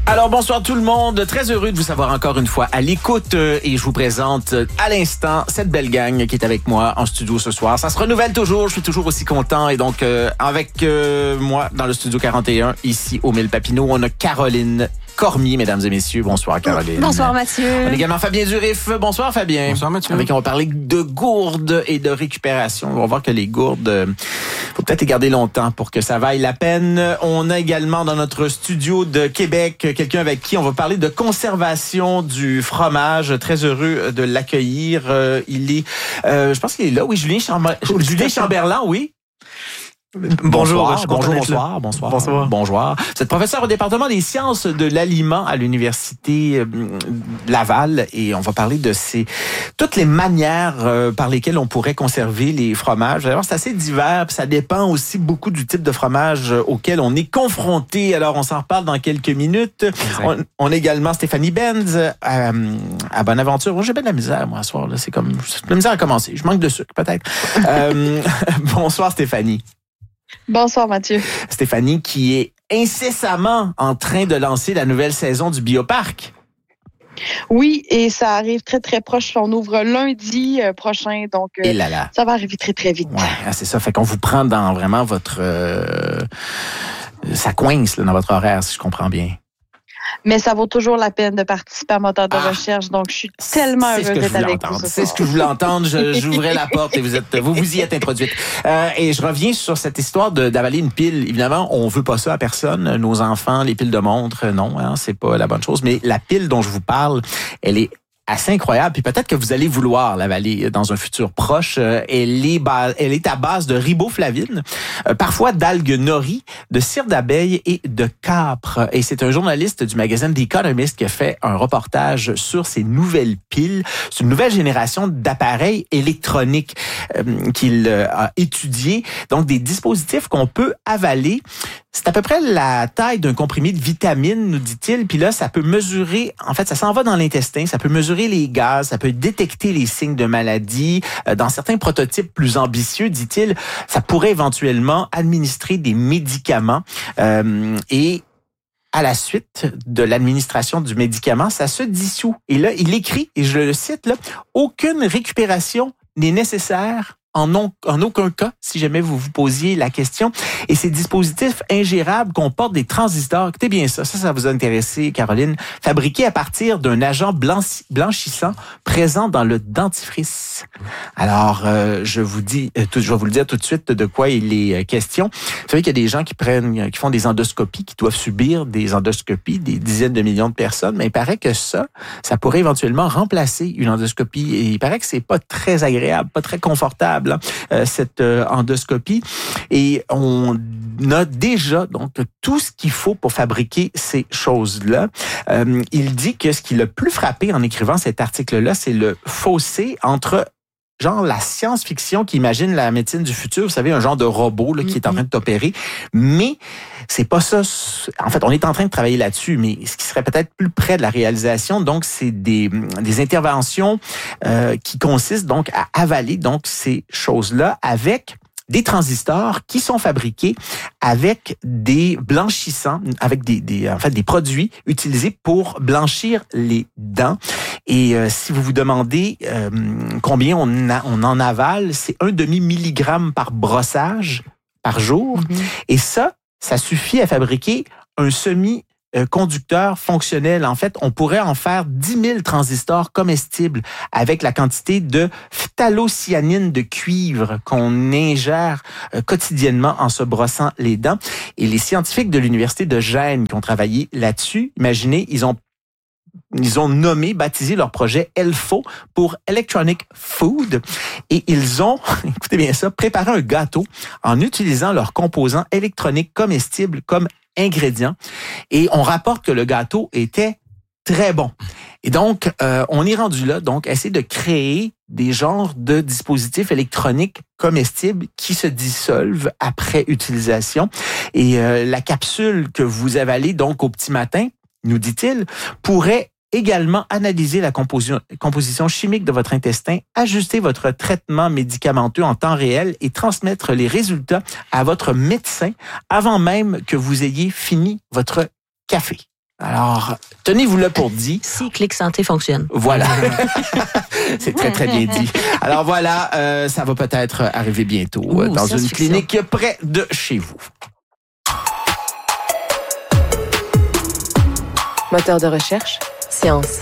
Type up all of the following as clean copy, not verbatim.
Alors, bonsoir tout le monde. Très heureux de vous savoir encore une fois à l'écoute et je vous présente à l'instant cette belle gang qui est avec moi en studio ce soir. Ça se renouvelle toujours. Je suis toujours aussi content et donc avec moi dans le studio 41 ici au Mille Papineau, on a Caroline Cormier, mesdames et messieurs. Bonsoir, Caroline. Bonsoir, Mathieu. On a également Fabien Durif. Bonsoir, Fabien. Bonsoir, Mathieu. Avec qui on va parler de gourdes et de récupération. On va voir que les gourdes, faut peut-être les garder longtemps pour que ça vaille la peine. On a également dans notre studio de Québec quelqu'un avec qui on va parler de conservation du fromage. Très heureux de l'accueillir. Il est, je pense qu'il est là. Oui, Julien Chamberlain, oui. Bonjour. Vous êtes professeur au département des sciences de l'aliment à l'université Laval et on va parler de toutes les manières par lesquelles on pourrait conserver les fromages. D'ailleurs, c'est assez divers, puis ça dépend aussi beaucoup du type de fromage auquel on est confronté. Alors, on s'en reparle dans quelques minutes. On a également Stéphanie Benz à Bonaventure. Moi, j'ai bien de la misère, moi, ce soir. Là. C'est comme de la misère à commencer. Je manque de sucre, peut-être. Bonsoir, Stéphanie. Bonsoir, Mathieu. Stéphanie qui est incessamment en train de lancer la nouvelle saison du Bioparc. Oui, et ça arrive très, très proche. On ouvre lundi prochain, donc ça va arriver très, très vite. Ouais, c'est ça. Fait qu'on vous prend dans vraiment votre... ça coince là, dans votre horaire, si je comprends bien. Mais ça vaut toujours la peine de participer à moteur de recherche, donc je suis tellement heureuse d'être avec vous. C'est ce que je voulais entendre. J'ouvrais la porte et vous y êtes introduite. Et je reviens sur cette histoire d'avaler une pile. Évidemment, on veut pas ça à personne. Nos enfants, les piles de montres, non, hein, c'est pas la bonne chose. Mais la pile dont je vous parle, elle est assez incroyable. Puis peut-être que vous allez vouloir l'avaler dans un futur proche. Elle est à base de riboflavine, parfois d'algues nori, de cire d'abeille et de capre. Et c'est un journaliste du magazine The Economist qui a fait un reportage sur ces nouvelles piles. C'est une nouvelle génération d'appareils électroniques qu'il a étudié. Donc des dispositifs qu'on peut avaler. C'est à peu près la taille d'un comprimé de vitamine, nous dit-il. Puis là, ça peut mesurer, en fait, ça s'en va dans l'intestin, ça peut mesurer les gaz, ça peut détecter les signes de maladie. Dans certains prototypes plus ambitieux, dit-il, ça pourrait éventuellement administrer des médicaments. Et à la suite de l'administration du médicament, ça se dissout. Et là, il écrit, et je le cite, là, « Aucune récupération n'est nécessaire en aucun cas, si jamais vous vous posiez la question. Et ces dispositifs ingérables comportent des transistors. Écoutez bien ça va vous intéresser, Caroline. Fabriqués à partir d'un agent blanchissant présent dans le dentifrice. Alors, je vais vous le dire tout de suite de quoi il est question. Vous savez qu'il y a des gens qui font des endoscopies, qui doivent subir des endoscopies, des dizaines de millions de personnes, mais il paraît que ça pourrait éventuellement remplacer une endoscopie. Et il paraît que c'est pas très agréable, pas très confortable, cette endoscopie. Et on a déjà donc tout ce qu'il faut pour fabriquer ces choses-là. Il dit que ce qui l'a plus frappé en écrivant cet article-là, c'est le fossé entre genre la science-fiction qui imagine la médecine du futur, vous savez, un genre de robot là, qui est en train de t'opérer, mais c'est pas ça. En fait, on est en train de travailler là-dessus, mais ce qui serait peut-être plus près de la réalisation, donc c'est des interventions qui consistent donc à avaler donc ces choses-là avec des transistors qui sont fabriqués avec des blanchissants, avec des produits utilisés pour blanchir les dents. Et si vous vous demandez combien on en avale, c'est 1 demi-milligramme par brossage par jour. Mm-hmm. Et ça suffit à fabriquer un semi-conducteur fonctionnel. En fait, on pourrait en faire 10 000 transistors comestibles avec la quantité de phthalocyanine de cuivre qu'on ingère quotidiennement en se brossant les dents. Et les scientifiques de l'Université de Gênes qui ont travaillé là-dessus, imaginez, ils ont baptisé leur projet ELFO pour Electronic Food. Et ils ont, écoutez bien ça, préparé un gâteau en utilisant leurs composants électroniques comestibles comme ingrédients. Et on rapporte que le gâteau était très bon. Et donc, on est rendu là, donc, essayer de créer des genres de dispositifs électroniques comestibles qui se dissolvent après utilisation. Et la capsule que vous avalez donc au petit matin, nous dit-il, pourrait également analyser la composition chimique de votre intestin, ajuster votre traitement médicamenteux en temps réel et transmettre les résultats à votre médecin avant même que vous ayez fini votre café. Alors, tenez-vous là pour dit. Si Clic Santé fonctionne. Voilà. C'est très, très bien dit. Alors voilà, ça va peut-être arriver bientôt dans une clinique près de chez vous. Moteur de recherche, science.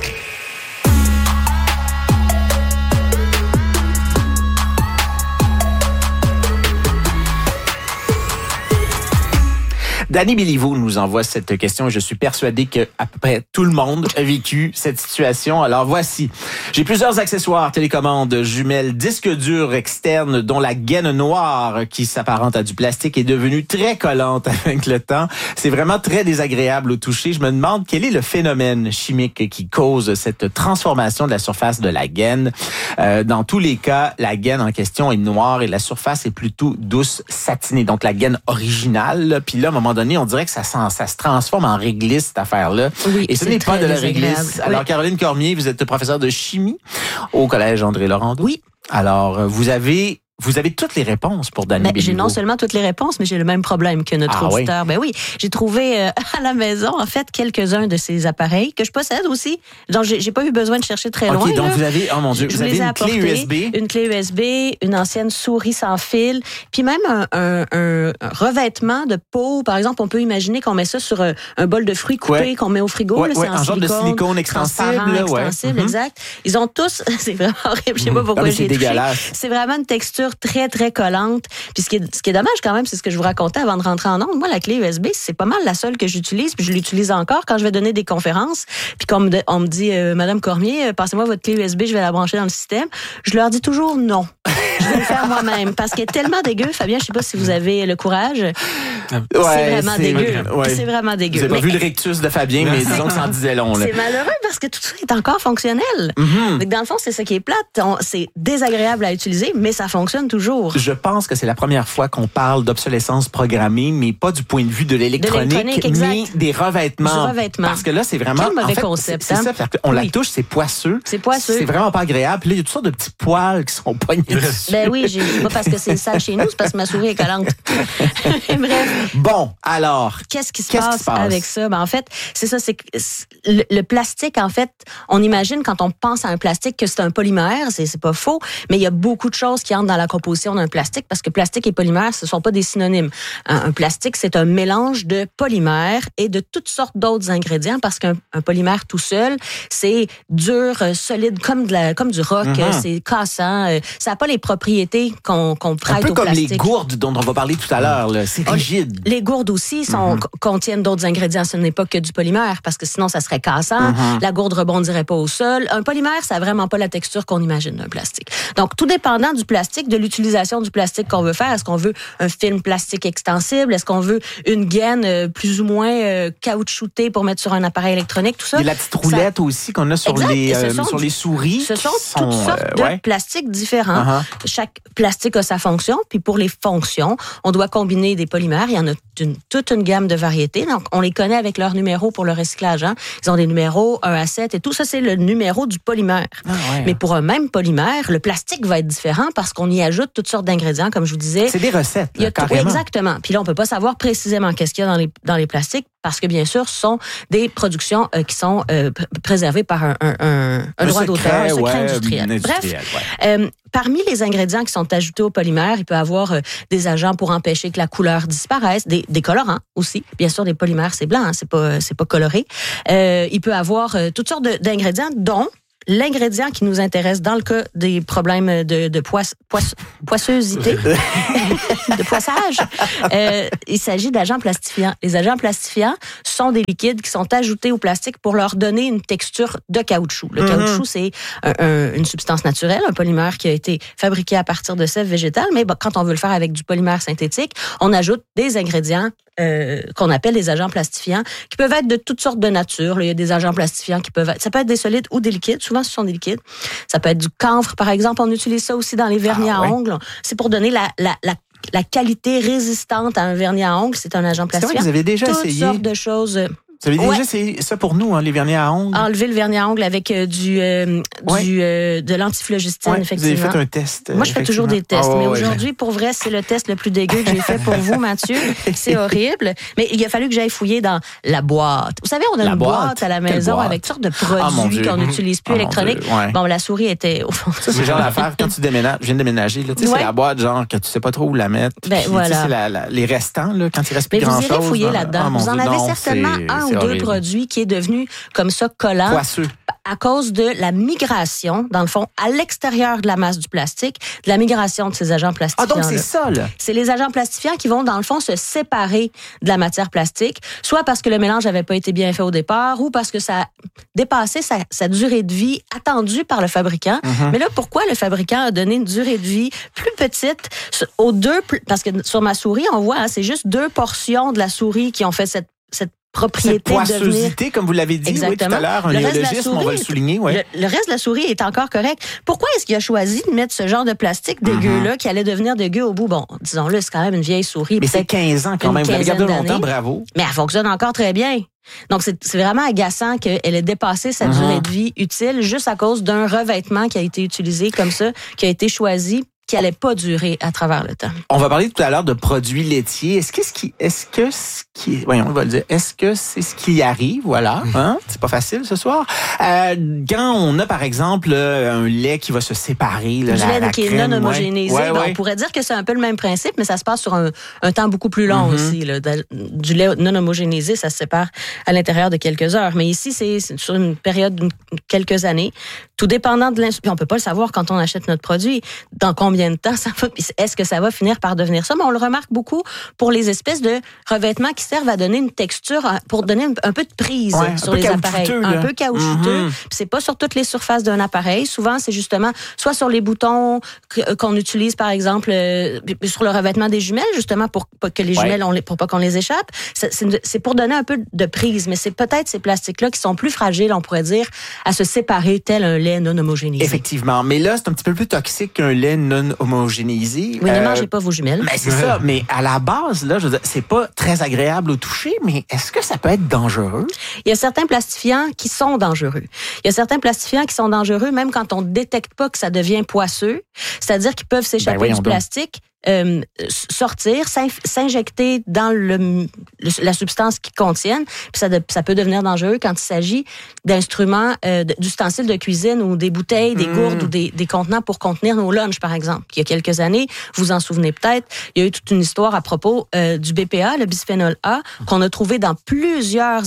Dany Béliveau nous envoie cette question. Je suis persuadé que à peu près tout le monde a vécu cette situation. Alors voici. J'ai plusieurs accessoires, télécommandes, jumelles, disques durs externes, dont la gaine noire qui s'apparente à du plastique est devenue très collante avec le temps. C'est vraiment très désagréable au toucher. Je me demande quel est le phénomène chimique qui cause cette transformation de la surface de la gaine. Dans tous les cas, la gaine en question est noire et la surface est plutôt douce, satinée. Donc la gaine originale. Puis là, à un moment donné, on dirait que ça se transforme en réglisse, cette affaire-là. Oui, et ce n'est pas de la réglisse. Alors, Caroline Cormier, vous êtes professeure de chimie au Collège André Laurando. Oui. Alors, vous avez toutes les réponses pour Dany Béliveau. J'ai non seulement toutes les réponses, mais j'ai le même problème que notre auditeur. Oui. Ben oui, j'ai trouvé à la maison, en fait, quelques-uns de ces appareils que je possède aussi. Donc, j'ai pas eu besoin de chercher très loin. OK, donc vous avez, oh mon Dieu, vous avez une clé USB. Une clé USB, une ancienne souris sans fil, puis même un revêtement de peau. Par exemple, on peut imaginer qu'on met ça sur un bol de fruits coupés qu'on met au frigo. Ouais, c'est en genre de silicone extensible. Extensible, exact. Ils ont tous, c'est vraiment horrible, je sais pas pourquoi j'ai touché. C'est vraiment une texture très, très collante. Puis ce qui est dommage quand même, c'est ce que je vous racontais avant de rentrer en ondes. Moi, la clé USB, c'est pas mal la seule que j'utilise, puis je l'utilise encore quand je vais donner des conférences. Puis quand on me dit, Madame Cormier, passez-moi votre clé USB, je vais la brancher dans le système. Je leur dis toujours non. Je vais le faire moi-même parce qu'elle est tellement dégueu. Fabien, je sais pas si vous avez le courage. C'est vraiment dégueu. Ouais. C'est vraiment dégueu. Vous n'avez pas vu le rectus de Fabien, mais disons que ça en disait long. Là. C'est malheureux parce que tout ça est encore fonctionnel. Mm-hmm. Donc, dans le fond, c'est ça qui est plate. C'est désagréable à utiliser, mais ça fonctionne toujours. Je pense que c'est la première fois qu'on parle d'obsolescence programmée, mais pas du point de vue de l'électronique, mais des revêtements. Parce que là, c'est vraiment... Quel mauvais concept. C'est ça. On la touche, c'est poisseux. C'est poisseux. C'est vraiment pas agréable. Puis là, il y a toutes sortes de petits poils qui sont poignés dessus. Ben oui, c'est pas parce que c'est sale chez nous, c'est parce que ma souris est collante. Bref. Bon, alors. Qu'est-ce qui se passe avec ça? Ben, en fait, c'est ça, c'est que le plastique, en fait, on imagine quand on pense à un plastique que c'est un polymère, c'est pas faux, mais il y a beaucoup de choses qui entrent dans la composition d'un plastique parce que plastique et polymère, ce sont pas des synonymes. Un plastique, c'est un mélange de polymères et de toutes sortes d'autres ingrédients parce qu'un polymère tout seul, c'est dur, solide, comme du roc, c'est cassant, ça n'a pas les propriétés qu'on prête au plastique. Un peu comme les gourdes dont on va parler tout à l'heure, là. C'est rigide. Les gourdes aussi contiennent d'autres ingrédients, ce n'est pas que du polymère parce que sinon ça serait cassant, la gourde rebondirait pas au sol. Un polymère, ça n'a vraiment pas la texture qu'on imagine d'un plastique. Donc tout dépendant du plastique, de l'utilisation du plastique qu'on veut faire, est-ce qu'on veut un film plastique extensible, est-ce qu'on veut une gaine plus ou moins caoutchoutée pour mettre sur un appareil électronique, tout ça. Il y a la petite roulette aussi qu'on a sur les souris. Ce sont toutes sortes de plastiques différents. Chaque plastique a sa fonction, puis pour les fonctions, on doit combiner des polymères. Il y en a toute une gamme de variétés. Donc, on les connaît avec leurs numéros pour le recyclage. Ils ont des numéros 1 à 7 et tout ça, c'est le numéro du polymère. Mais pour un même polymère, le plastique va être différent parce qu'on y ajoute toutes sortes d'ingrédients, comme je vous disais. C'est des recettes, carrément. Exactement. Puis là, on peut pas savoir précisément qu'est-ce qu'il y a dans les plastiques parce que, bien sûr, ce sont des productions qui sont préservées par un droit d'auteur, un secret industriel. Bref, parmi les ingrédients qui sont ajoutés au polymère, il peut y avoir des agents pour empêcher que la couleur disparaisse, des colorants aussi. Bien sûr, des polymères, c'est blanc, c'est pas coloré. Il peut y avoir toutes sortes d'ingrédients, dont l'ingrédient qui nous intéresse dans le cas des problèmes de poissosité, de poissage, il s'agit d'agents plastifiants. Les agents plastifiants sont des liquides qui sont ajoutés au plastique pour leur donner une texture de caoutchouc. Le caoutchouc, c'est une substance naturelle, un polymère qui a été fabriqué à partir de sève végétale, mais quand on veut le faire avec du polymère synthétique, on ajoute des ingrédients qu'on appelle des agents plastifiants, qui peuvent être de toutes sortes de nature. Il y a des agents plastifiants qui peuvent être... Ça peut être des solides ou des liquides. Souvent, ce sont des liquides. Ça peut être du camphre, par exemple. On utilise ça aussi dans les vernis à ongles. C'est pour donner la qualité résistante à un vernis à ongles. C'est un agent plastifiant. C'est vrai que vous avez déjà essayé. Toutes sortes de choses. Ça veut dire déjà, c'est ça pour nous, hein, les vernis à ongles. Enlever le vernis à ongles avec de l'antiflogistine, effectivement. Vous avez fait un test. Moi, je fais toujours des tests. Mais aujourd'hui, pour vrai, c'est le test le plus dégueu que j'ai fait pour vous, Mathieu. C'est horrible. Mais il a fallu que j'aille fouiller dans la boîte. Vous savez, on a une boîte à la maison avec toutes sortes de produits qu'on n'utilise plus électroniques. Bon, la souris était au fond. Ça, c'est le genre d'affaire quand tu déménages. Je viens de déménager. Tu sais, c'est la boîte, genre, que tu sais pas trop où la mettre. Ben, voilà. C'est les restants, là, quand il reste plus grand-chose. Mais vous irez fouiller là-dedans. Vous en avez certainement un ou deux produits qui est devenu comme ça collant. Poisseux. À cause de la migration, dans le fond, à l'extérieur de la masse du plastique, de la migration de ces agents plastifiants. Ah, donc c'est ça, là. C'est les agents plastifiants qui vont, dans le fond, se séparer de la matière plastique, soit parce que le mélange n'avait pas été bien fait au départ, ou parce que ça a dépassé sa durée de vie attendue par le fabricant. Mm-hmm. Mais là, pourquoi le fabricant a donné une durée de vie plus petite aux deux... Parce que sur ma souris, on voit, c'est juste 2 portions de la souris qui ont fait cette propriété de poissosité, comme vous l'avez dit tout à l'heure, un néologisme, on va le souligner. Le reste de la souris est encore correct. Pourquoi est-ce qu'il a choisi de mettre ce genre de plastique dégueu-là qui allait devenir dégueu au bout? Bon, disons-le, c'est quand même une vieille souris. Mais c'est 15 ans quand même. Vous l'avez gardé longtemps, bravo. Mais elle fonctionne encore très bien. Donc, c'est vraiment agaçant qu'elle ait dépassé sa durée de vie utile juste à cause d'un revêtement qui a été utilisé comme ça, qui a été choisi, qui n'allait pas durer à travers le temps. On va parler tout à l'heure de produits laitiers. Est-ce que voyons, on va le dire. Est-ce que c'est ce qui arrive? Voilà. Hein? C'est pas facile ce soir. Quand on a, par exemple, un lait qui va se séparer, du lait qui est non homogénéisé, on pourrait dire que c'est un peu le même principe, mais ça se passe sur un temps beaucoup plus long aussi. Là. Du lait non homogénéisé, ça se sépare à l'intérieur de quelques heures. Mais ici, c'est sur une période de quelques années. Tout dépendant de l'insuffisance. On peut pas le savoir quand on achète notre produit. Dans combien de temps ça va, est-ce que ça va finir par devenir ça? Mais on le remarque beaucoup pour les espèces de revêtements qui servent à donner une texture, pour donner un peu de prise sur les appareils. Un peu caoutchouteux. C'est pas sur toutes les surfaces d'un appareil. Souvent, c'est justement soit sur les boutons qu'on utilise, par exemple, sur le revêtement des jumelles, justement, pour pas que les jumelles, pour pas qu'on les échappe. C'est pour donner un peu de prise. Mais c'est peut-être ces plastiques-là qui sont plus fragiles, on pourrait dire, à se séparer tel un lait non homogénéisé. Effectivement. Mais là, c'est un petit peu plus toxique qu'un lait non homogénéisé. Oui, ne mangez pas vos jumelles. Mais c'est ça. Mais à la base, là, je veux dire, c'est pas très agréable au toucher, mais est-ce que ça peut être dangereux? Il y a certains plastifiants qui sont dangereux. Il y a certains plastifiants qui sont dangereux même quand on ne détecte pas que ça devient poisseux. C'est-à-dire qu'ils peuvent s'échapper du plastique. Sortir, s'injecter dans la substance qu'ils contiennent, puis ça peut devenir dangereux quand il s'agit d'instruments, d'ustensiles de cuisine ou des bouteilles, des gourdes ou des contenants pour contenir nos lunchs, par exemple. Il y a quelques années, vous en souvenez peut-être, il y a eu toute une histoire à propos du BPA, le bisphénol A, qu'on a trouvé dans plusieurs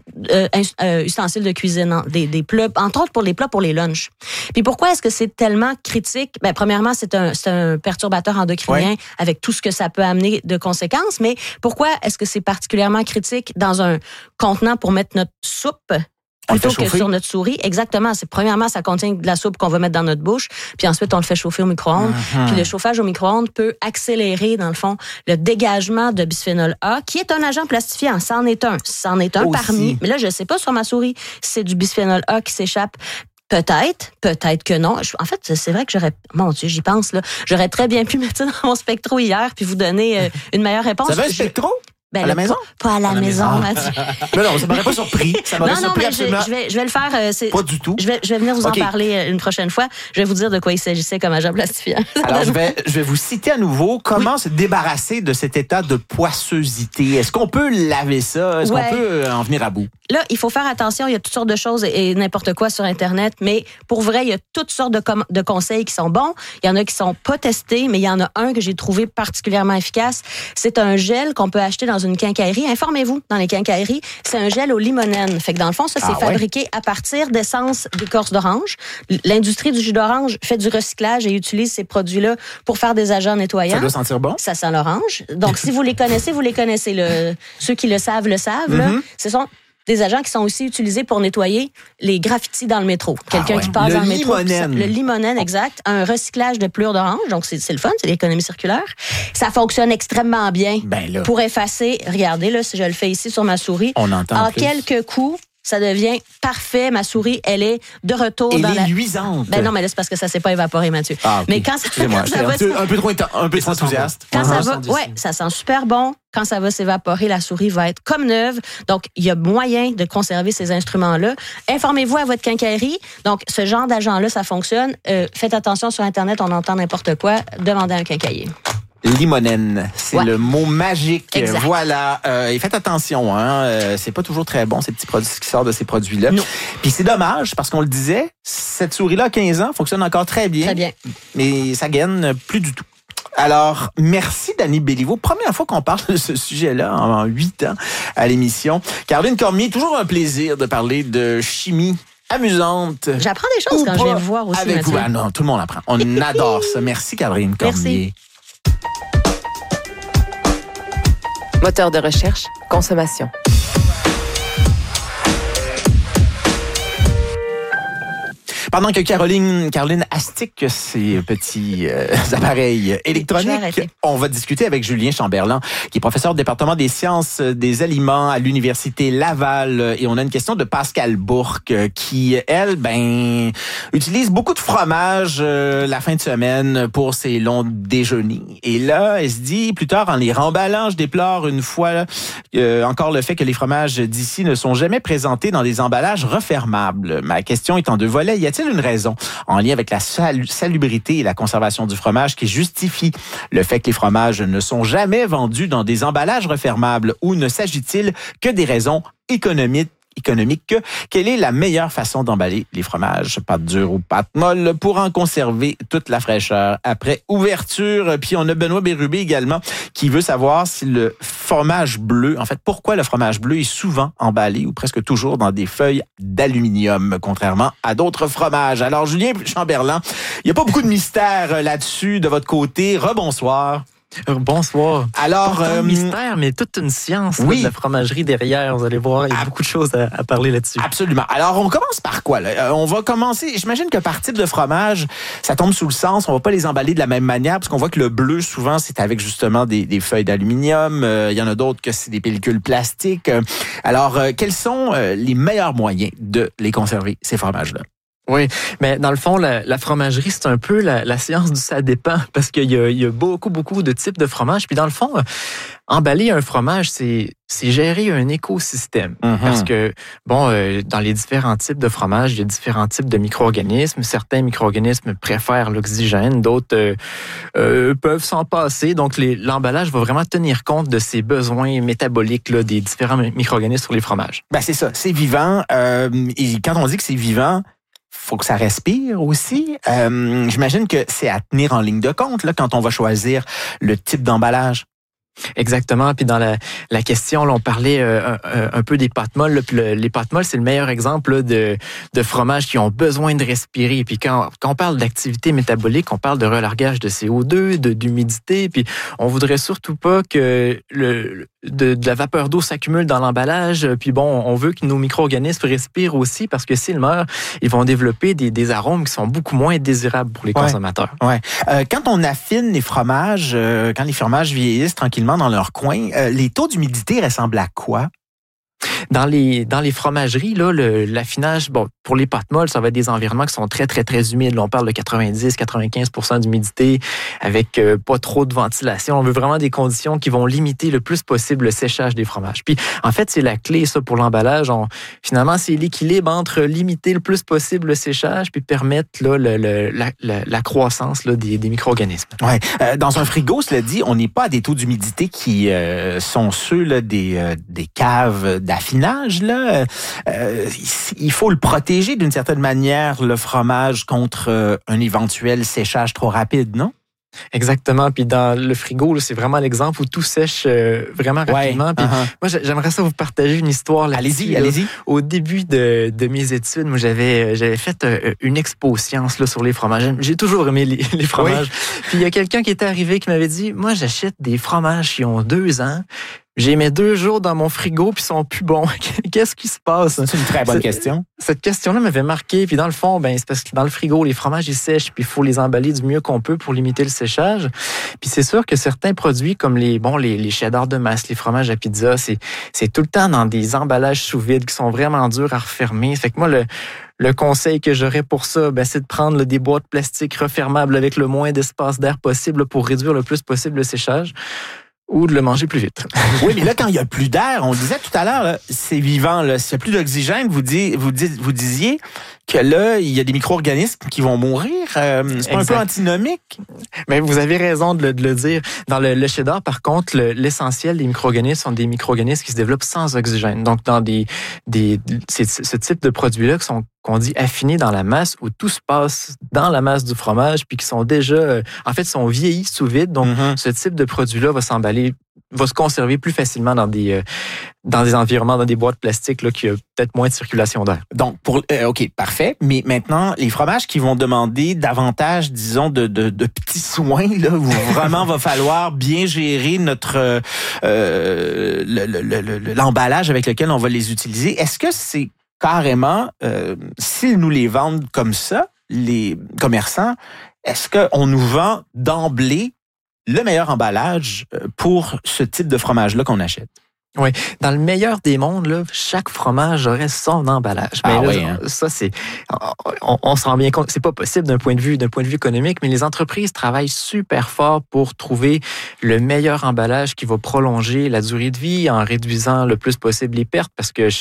ustensiles de cuisine, des plats, entre autres pour les plats pour les lunchs. Puis pourquoi est-ce que c'est tellement critique? Ben, premièrement, c'est un perturbateur endocrinien avec tout ce que ça peut amener de conséquences, mais pourquoi est-ce que c'est particulièrement critique dans un contenant pour mettre notre soupe plutôt que sur notre souris? Exactement. Premièrement, ça contient de la soupe qu'on va mettre dans notre bouche, puis ensuite, on le fait chauffer au micro-ondes. Puis le chauffage au micro-ondes peut accélérer, dans le fond, le dégagement de bisphénol A, qui est un agent plastifiant. C'en est un parmi. Mais là, je ne sais pas sur ma souris si c'est du bisphénol A qui s'échappe. Peut-être que non. En fait, c'est vrai que mon Dieu, j'y pense, là. J'aurais très bien pu mettre ça dans mon spectro hier puis vous donner une meilleure réponse. Ça va un spectro? À la maison? Pas à la maison, Mathieu. Non, ça m'aurait pas surpris. Ça m'aurait surpris absolument. Je vais le faire. Pas du tout. Je vais venir vous en parler une prochaine fois. Je vais vous dire de quoi il s'agissait comme agent plastifiant. Alors, je vais vous citer à nouveau comment se débarrasser de cet état de poissosité. Est-ce qu'on peut laver ça? Est-ce qu'on peut en venir à bout? Là, il faut faire attention. Il y a toutes sortes de choses et n'importe quoi sur Internet. Mais pour vrai, il y a toutes sortes de conseils qui sont bons. Il y en a qui sont pas testés, mais il y en a un que j'ai trouvé particulièrement efficace. C'est un gel qu'on peut acheter dans une quincaillerie. Informez-vous dans les quincailleries. C'est un gel au limonène. Fait que dans le fond, ça, c'est fabriqué à partir d'essence d'écorce d'orange. L'industrie du jus d'orange fait du recyclage et utilise ces produits-là pour faire des agents nettoyants. Ça doit sentir bon. Ça sent l'orange. Donc, si vous les connaissez, vous les connaissez. Ceux qui le savent, le savent. Là. Ce sont des agents qui sont aussi utilisés pour nettoyer les graffitis dans le métro. Quelqu'un qui passe dans le métro. Le limonène, exact. Un recyclage de pelure d'orange. Donc, c'est le fun, c'est l'économie circulaire. Ça fonctionne extrêmement bien pour effacer. Regardez, là, si je le fais ici sur ma souris. On entend en quelques coups, ça devient parfait. Ma souris, elle est de retour dans la... luisante. Ben non, mais là, c'est parce que ça s'est pas évaporé, Mathieu. Ah, okay. Mais quand ça va... un peu trop enthousiaste. Quand ça va... Ouais, ça sent super bon. Quand ça va s'évaporer, la souris va être comme neuve. Donc, il y a moyen de conserver ces instruments-là. Informez-vous à votre quincaillerie. Donc, ce genre d'agent-là, ça fonctionne. Faites attention sur Internet, on entend n'importe quoi. Demandez à un quincailler. Limonène, c'est le mot magique. Exact. Voilà. Et faites attention, c'est pas toujours très bon, ces petits produits qui sortent de ces produits-là. Non. Puis c'est dommage, parce qu'on le disait, cette souris-là, à 15 ans, fonctionne encore très bien. Très bien. Mais ça gaine plus du tout. Alors, merci Dani Béliveau. Première fois qu'on parle de ce sujet-là en 8 ans à l'émission. Caroline Cormier, toujours un plaisir de parler de chimie amusante. J'apprends des choses quand je viens vous voir aussi, avec vous. Ah non, tout le monde apprend. On adore ça. Merci Caroline Cormier. Merci. Moteur de recherche, consommation. Pendant que Caroline astique ses petits appareils électroniques, on va discuter avec Julien Chamberlain, qui est professeur au département des sciences des aliments à l'Université Laval. Et on a une question de Pascal Bourque, qui, elle, utilise beaucoup de fromage la fin de semaine pour ses longs déjeuners. Et là, elle se dit, plus tard, en les remballant, je déplore une fois encore le fait que les fromages d'ici ne sont jamais présentés dans des emballages refermables. Ma question est en 2 volets. Y a-t-il une raison en lien avec la salubrité et la conservation du fromage qui justifie le fait que les fromages ne sont jamais vendus dans des emballages refermables, ou ne s'agit-il que des raisons économiques? Quelle est la meilleure façon d'emballer les fromages, pâte dure ou pâte molle, pour en conserver toute la fraîcheur après ouverture? Puis on a Benoît Bérubé également, qui veut savoir si le fromage bleu, en fait, pourquoi le fromage bleu est souvent emballé ou presque toujours dans des feuilles d'aluminium, contrairement à d'autres fromages. Alors, Julien Chamberlain, il n'y a pas beaucoup de mystère là-dessus de votre côté. Rebonsoir. Bonsoir. Alors, un mystère, mais toute une science de la fromagerie derrière. Vous allez voir, il y a beaucoup de choses à parler là-dessus. Absolument. Alors, on commence par quoi, là? On va commencer, j'imagine que par type de fromage, ça tombe sous le sens. On va pas les emballer de la même manière, parce qu'on voit que le bleu, souvent, c'est avec justement des feuilles d'aluminium. Il y en a d'autres que c'est des pellicules plastiques. Alors, quels sont les meilleurs moyens de les conserver, ces fromages-là? Oui, mais dans le fond, la fromagerie, c'est un peu la science du ça dépend, parce qu'il y a beaucoup de types de fromages. Puis dans le fond, emballer un fromage, c'est gérer un écosystème. Mm-hmm. Parce que, dans les différents types de fromages, il y a différents types de micro-organismes. Certains micro-organismes préfèrent l'oxygène, d'autres peuvent s'en passer. Donc, l'emballage va vraiment tenir compte de ces besoins métaboliques là, des différents micro-organismes sur les fromages. C'est ça, c'est vivant. Et quand on dit que c'est vivant, faut que ça respire aussi. J'imagine que c'est à tenir en ligne de compte là, quand on va choisir le type d'emballage. Exactement. Puis dans la question, là, on parlait un peu des pâtes molles. Là, puis les pâtes molles, c'est le meilleur exemple là, de fromages qui ont besoin de respirer. Puis quand on parle d'activité métabolique, on parle de relargage de CO2, d'humidité. Puis on voudrait surtout pas que de la vapeur d'eau s'accumule dans l'emballage. Puis on veut que nos micro-organismes respirent aussi, parce que s'ils meurent, ils vont développer des arômes qui sont beaucoup moins désirables pour les consommateurs. Ouais. Quand on affine les fromages, quand les fromages vieillissent tranquillement dans leur coin, les taux d'humidité ressemblent à quoi? Dans les fromageries, là, l'affinage, pour les pâtes molles, ça va être des environnements qui sont très, très, très humides. Là, on parle de 90-95% d'humidité avec pas trop de ventilation. On veut vraiment des conditions qui vont limiter le plus possible le séchage des fromages. Puis, en fait, c'est la clé, ça, pour l'emballage. Finalement, c'est l'équilibre entre limiter le plus possible le séchage puis permettre là, la croissance là, des micro-organismes. Ouais. Dans un frigo, cela dit, on n'est pas à des taux d'humidité qui sont ceux là, des caves d'affinage, là, il faut le protéger d'une certaine manière, le fromage, contre un éventuel séchage trop rapide, non? Exactement. Puis dans le frigo, là, c'est vraiment l'exemple où tout sèche vraiment rapidement. Puis moi, j'aimerais ça vous partager une histoire là-dessus. Allez-y. Au début de mes études, moi, j'avais fait une expo science là, sur les fromages. J'ai toujours aimé les fromages. Puis il y a quelqu'un qui était arrivé qui m'avait dit, moi, j'achète des fromages qui ont 2 ans. J'ai mis 2 jours dans mon frigo puis ils sont plus bons. Qu'est-ce qui se passe? C'est une très bonne question. Cette question-là m'avait marqué. Puis dans le fond, c'est parce que dans le frigo, les fromages, ils sèchent puis il faut les emballer du mieux qu'on peut pour limiter le séchage. Puis c'est sûr que certains produits comme les cheddar de masse, les fromages à pizza, c'est tout le temps dans des emballages sous vide qui sont vraiment durs à refermer. Fait que moi, le conseil que j'aurais pour ça, c'est de prendre des boîtes plastiques refermables avec le moins d'espace d'air possible pour réduire le plus possible le séchage. Ou de le manger plus vite. Oui, mais là, quand il n'y a plus d'air, on le disait tout à l'heure, là, c'est vivant. Là, s'il n'y a plus d'oxygène, vous disiez que là, il y a des micro-organismes qui vont mourir. C'est pas un peu antinomique? Mais vous avez raison de le dire. Dans le cheddar, par contre, l'essentiel des micro-organismes sont des micro-organismes qui se développent sans oxygène. Donc, dans ce type de produits-là qu'on dit affinés dans la masse, où tout se passe dans la masse du fromage, puis qui sont déjà, sont vieillis sous vide. Donc, ce type de produit-là va se conserver plus facilement dans des environnements, dans des boîtes plastiques là, qui a peut-être moins de circulation d'air. Donc, OK, parfait. Mais maintenant, les fromages qui vont demander davantage, disons, de petits soins, là, où vraiment va falloir bien gérer notre l'emballage avec lequel on va les utiliser. Est-ce que c'est carrément, s'ils nous les vendent comme ça, les commerçants, est-ce qu'on nous vend d'emblée le meilleur emballage pour ce type de fromage-là qu'on achète? Oui, dans le meilleur des mondes, là, chaque fromage aurait son emballage. Ça, on se rend bien compte, c'est pas possible d'un point de vue économique, mais les entreprises travaillent super fort pour trouver le meilleur emballage qui va prolonger la durée de vie en réduisant le plus possible les pertes, parce que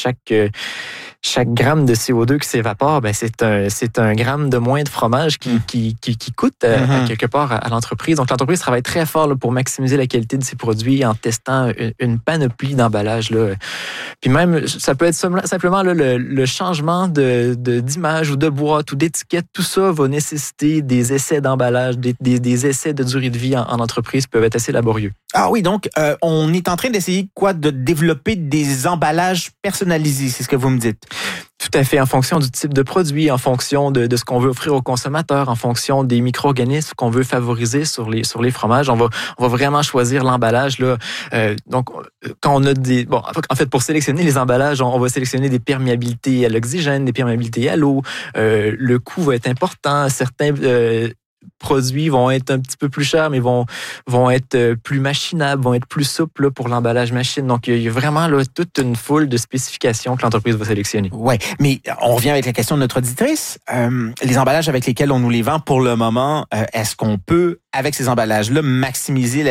chaque gramme de CO2 qui s'évapore, c'est un gramme de moins de fromage qui coûte quelque part à l'entreprise. Donc, l'entreprise travaille très fort là, pour maximiser la qualité de ses produits en testant une panoplie d'emballages. Là. Puis même, ça peut être simplement là, le changement d'image ou de boîte ou d'étiquette. Tout ça va nécessiter des essais d'emballage, des essais de durée de vie en entreprise peuvent être assez laborieux. Ah oui, donc on est en train d'essayer de développer des emballages personnalisés, c'est ce que vous me dites. Tout à fait, en fonction du type de produit, en fonction de ce qu'on veut offrir aux consommateurs, en fonction des micro-organismes qu'on veut favoriser sur les fromages, on va vraiment choisir l'emballage là. Donc quand on a pour sélectionner les emballages, on va sélectionner des perméabilités à l'oxygène, des perméabilités à l'eau. Le coût va être important. Certains produits vont être un petit peu plus chers, mais vont être plus machinables, vont être plus souples là, pour l'emballage machine. Donc, il y a vraiment là, toute une foule de spécifications que l'entreprise va sélectionner. Oui, mais on revient avec la question de notre auditrice. Les emballages avec lesquels on nous les vend pour le moment, est-ce qu'on peut, avec ces emballages-là, maximiser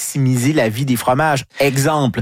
la vie des fromages? Exemple,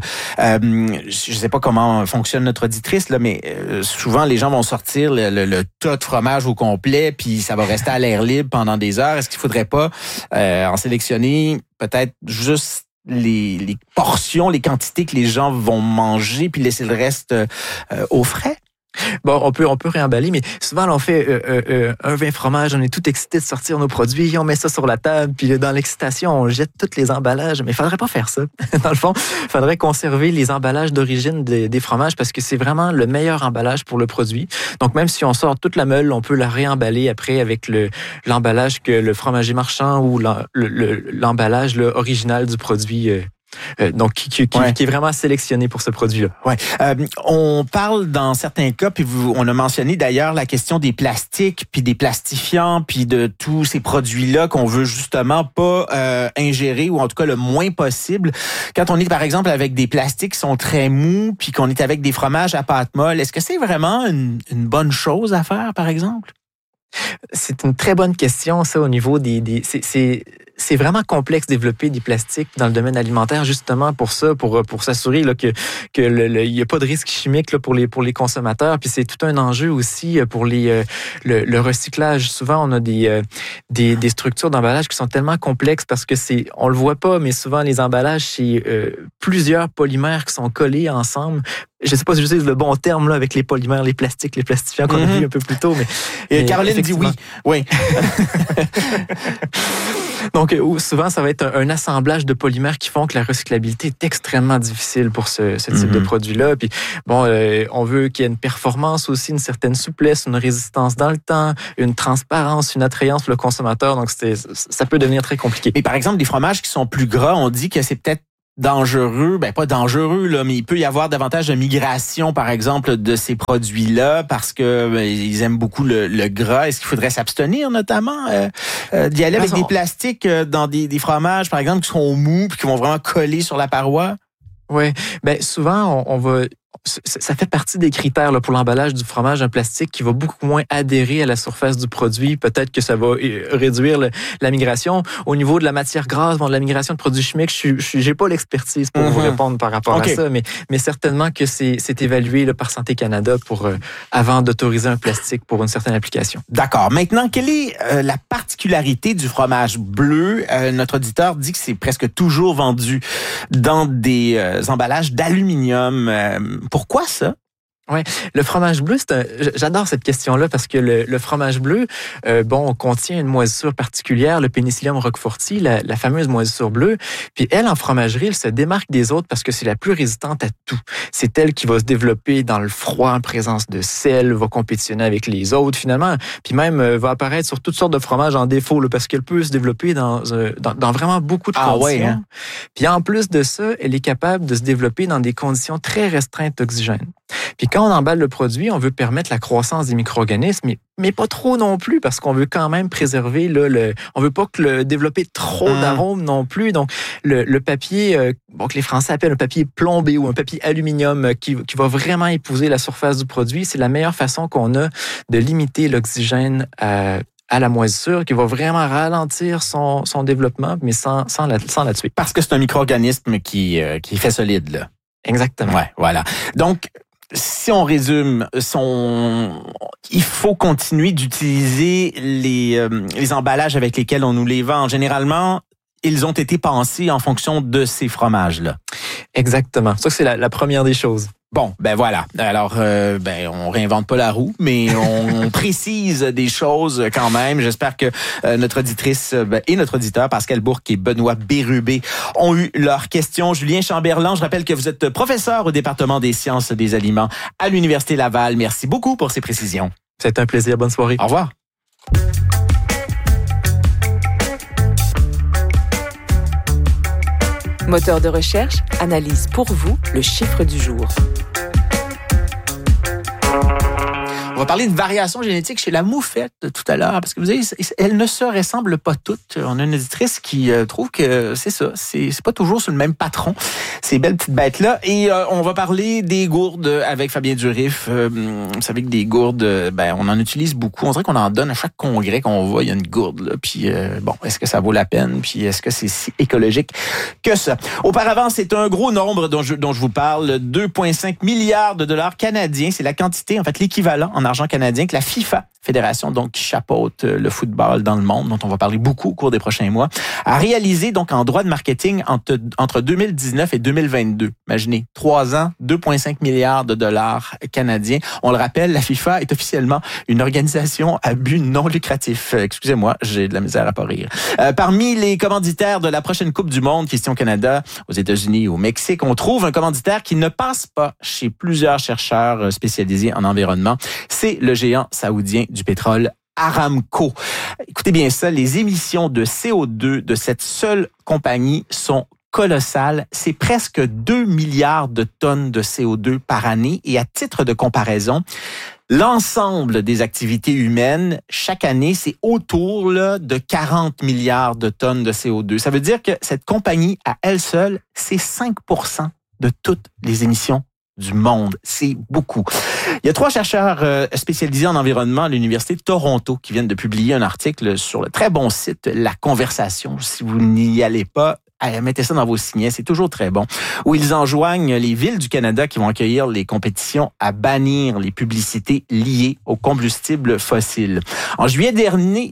je sais pas comment fonctionne notre auditrice, là, mais souvent, les gens vont sortir le tas de fromage au complet, puis ça va rester à l'air libre pendant des heures. Est-ce qu'il faudrait pas en sélectionner peut-être juste les portions, les quantités que les gens vont manger, puis laisser le reste au frais? Bon, on peut réemballer, mais souvent, là, on fait un vin fromage, on est tout excité de sortir nos produits, on met ça sur la table, puis dans l'excitation, on jette tous les emballages. Mais il faudrait pas faire ça. Dans le fond, il faudrait conserver les emballages d'origine des fromages parce que c'est vraiment le meilleur emballage pour le produit. Donc, même si on sort toute la meule, on peut la réemballer après avec l'emballage que le fromager marchand ou l'emballage là, original du produit donc qui est vraiment sélectionné pour ce produit-là. Ouais. On parle dans certains cas, puis on a mentionné d'ailleurs la question des plastiques, puis des plastifiants, puis de tous ces produits-là qu'on veut justement pas ingérer, ou en tout cas le moins possible. Quand on est par exemple avec des plastiques qui sont très mous, puis qu'on est avec des fromages à pâte molle, est-ce que c'est vraiment une bonne chose à faire, par exemple? C'est une très bonne question, ça, au niveau c'est vraiment complexe de développer des plastiques dans le domaine alimentaire, justement pour ça, pour s'assurer là, que il y a pas de risque chimique là, pour les consommateurs. Puis c'est tout un enjeu aussi pour le recyclage. Souvent, on a des structures d'emballage qui sont tellement complexes parce que on le voit pas, mais souvent les emballages, c'est plusieurs polymères qui sont collés ensemble. Je sais pas si j'utilise le bon terme là avec les polymères, les plastiques, les plastifiants qu'on a vu un peu plus tôt, mais et Caroline dit oui. Oui. Donc, souvent, ça va être un assemblage de polymères qui font que la recyclabilité est extrêmement difficile pour ce type de produit-là. Puis, bon, on veut qu'il y ait une performance aussi, une certaine souplesse, une résistance dans le temps, une transparence, une attrayance pour le consommateur. Donc, ça peut devenir très compliqué. Mais par exemple, des fromages qui sont plus gras, on dit que c'est peut-être dangereux, pas dangereux là, mais il peut y avoir davantage de migration, par exemple, de ces produits-là parce que ils aiment beaucoup le gras. Est-ce qu'il faudrait s'abstenir, notamment, d'y aller avec des plastiques dans des fromages, par exemple, qui sont mous puis qui vont vraiment coller sur la paroi? Oui, souvent on va. Ça fait partie des critères là, pour l'emballage du fromage en plastique qui va beaucoup moins adhérer à la surface du produit. Peut-être que ça va réduire la migration. Au niveau de la matière grasse, de la migration de produits chimiques, j'ai pas l'expertise pour vous répondre par rapport à ça, mais certainement que c'est évalué là, par Santé Canada avant d'autoriser un plastique pour une certaine application. D'accord. Maintenant, quelle est la particularité du fromage bleu? Notre auditeur dit que c'est presque toujours vendu dans des emballages d'aluminium. Pourquoi ça? Oui, le fromage bleu, j'adore cette question-là parce que le fromage bleu, contient une moisissure particulière, le Penicillium roqueforti, la fameuse moisissure bleue. Puis elle, en fromagerie, elle se démarque des autres parce que c'est la plus résistante à tout. C'est elle qui va se développer dans le froid, en présence de sel, va compétitionner avec les autres finalement, puis même va apparaître sur toutes sortes de fromages en défaut là, parce qu'elle peut se développer dans vraiment beaucoup de conditions. Ouais, hein? Puis en plus de ça, elle est capable de se développer dans des conditions très restreintes d'oxygène. Puis quand on emballe le produit, on veut permettre la croissance des micro-organismes, mais pas trop non plus, parce qu'on veut quand même préserver, on veut pas développer trop d'arômes non plus. Donc, le papier, que les Français appellent un papier plombé ou un papier aluminium qui va vraiment épouser la surface du produit, c'est la meilleure façon qu'on a de limiter l'oxygène à la moisissure, qui va vraiment ralentir son développement, mais sans la tuer. Parce que c'est un micro-organisme qui fait solide, là. Exactement. Ouais, voilà. Donc, si on résume, il faut continuer d'utiliser les emballages avec lesquels on nous les vend. Généralement, ils ont été pensés en fonction de ces fromages-là. Exactement. Ça, c'est la première des choses. Bon, voilà. Alors, on réinvente pas la roue, mais on précise des choses quand même. J'espère que notre auditrice et notre auditeur, Pascal Bourque et Benoît Bérubé, ont eu leurs questions. Julien Chamberlain, je rappelle que vous êtes professeur au département des sciences des aliments à l'Université Laval. Merci beaucoup pour ces précisions. C'est un plaisir. Bonne soirée. Au revoir. Moteur de recherche analyse pour vous le chiffre du jour. On va parler de variation génétique chez la moufette tout à l'heure, parce que vous savez, elles ne se ressemblent pas toutes. On a une auditrice qui trouve que c'est ça, c'est pas toujours sur le même patron, ces belles petites bêtes-là. Et on va parler des gourdes avec Fabien Durif. Vous savez que des gourdes, on en utilise beaucoup. On dirait qu'on en donne à chaque congrès qu'on va, il y a une gourde, là. Puis est-ce que ça vaut la peine? Puis est-ce que c'est si écologique que ça? Auparavant, c'est un gros nombre dont je vous parle, 2,5 milliards de dollars canadiens. C'est la quantité, en fait, l'équivalent en argent canadien que la FIFA, fédération donc qui chapeaute le football dans le monde, dont on va parler beaucoup au cours des prochains mois, a réalisé donc en droit de marketing entre 2019 et 2022. Imaginez, 3 ans, 2,5 milliards de dollars canadiens. On le rappelle, la FIFA est officiellement une organisation à but non lucratif. Excusez-moi, j'ai de la misère à pas rire. Parmi les commanditaires de la prochaine Coupe du Monde, Question Canada, aux États-Unis, au Mexique, on trouve un commanditaire qui ne passe pas chez plusieurs chercheurs spécialisés en environnement. C'est le géant saoudien du pétrole Aramco. Écoutez bien ça, les émissions de CO2 de cette seule compagnie sont colossales. C'est presque 2 milliards de tonnes de CO2 par année. Et à titre de comparaison, l'ensemble des activités humaines, chaque année, c'est autour de 40 milliards de tonnes de CO2. Ça veut dire que cette compagnie, à elle seule, c'est 5% de toutes les émissions du monde. C'est beaucoup. Il y a 3 chercheurs spécialisés en environnement à l'Université de Toronto qui viennent de publier un article sur le très bon site La Conversation. Si vous n'y allez pas, mettez ça dans vos signets, c'est toujours très bon, où ils enjoignent les villes du Canada qui vont accueillir les compétitions à bannir les publicités liées aux combustibles fossiles. En juillet dernier,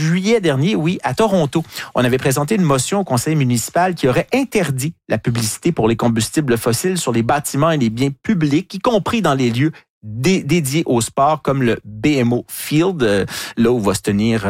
oui, à Toronto, on avait présenté une motion au conseil municipal qui aurait interdit la publicité pour les combustibles fossiles sur les bâtiments et les biens publics, y compris dans les lieux dédiés au sport, comme le BMO Field, là où vont se tenir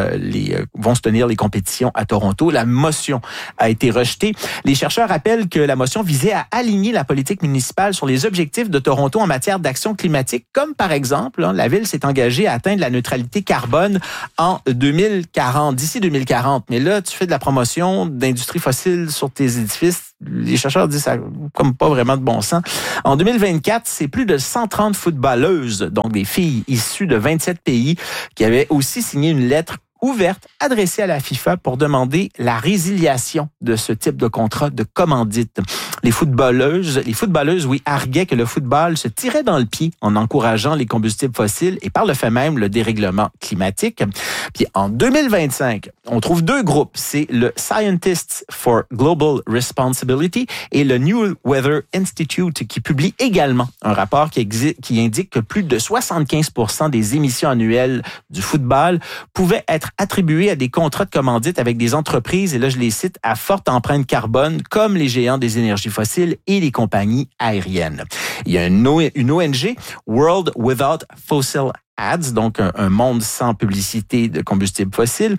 les compétitions à Toronto. La motion a été rejetée. Les chercheurs rappellent que la motion visait à aligner la politique municipale sur les objectifs de Toronto en matière d'action climatique, comme par exemple, la ville s'est engagée à atteindre la neutralité carbone en 2040, d'ici 2040. Mais là, tu fais de la promotion d'industries fossiles sur tes édifices, les chercheurs disent ça comme pas vraiment de bon sens. En 2024, c'est plus de 130 footballeuses, donc des filles issues de 27 pays, qui avaient aussi signé une lettre ouverte adressée à la FIFA pour demander la résiliation de ce type de contrat de commandite. Les footballeuses, oui, arguaient que le football se tirait dans le pied en encourageant les combustibles fossiles et par le fait même le dérèglement climatique. Puis en 2025, on trouve deux groupes. C'est le Scientists for Global Responsibility et le New Weather Institute qui publie également un rapport qui indique que plus de 75% des émissions annuelles du football pouvaient être attribuées à des contrats de commandite avec des entreprises, et là je les cite, à forte empreinte carbone, comme les géants des énergies fossiles et les compagnies aériennes. Il y a une ONG, World Without Fossil Ads, donc un monde sans publicité de combustibles fossiles.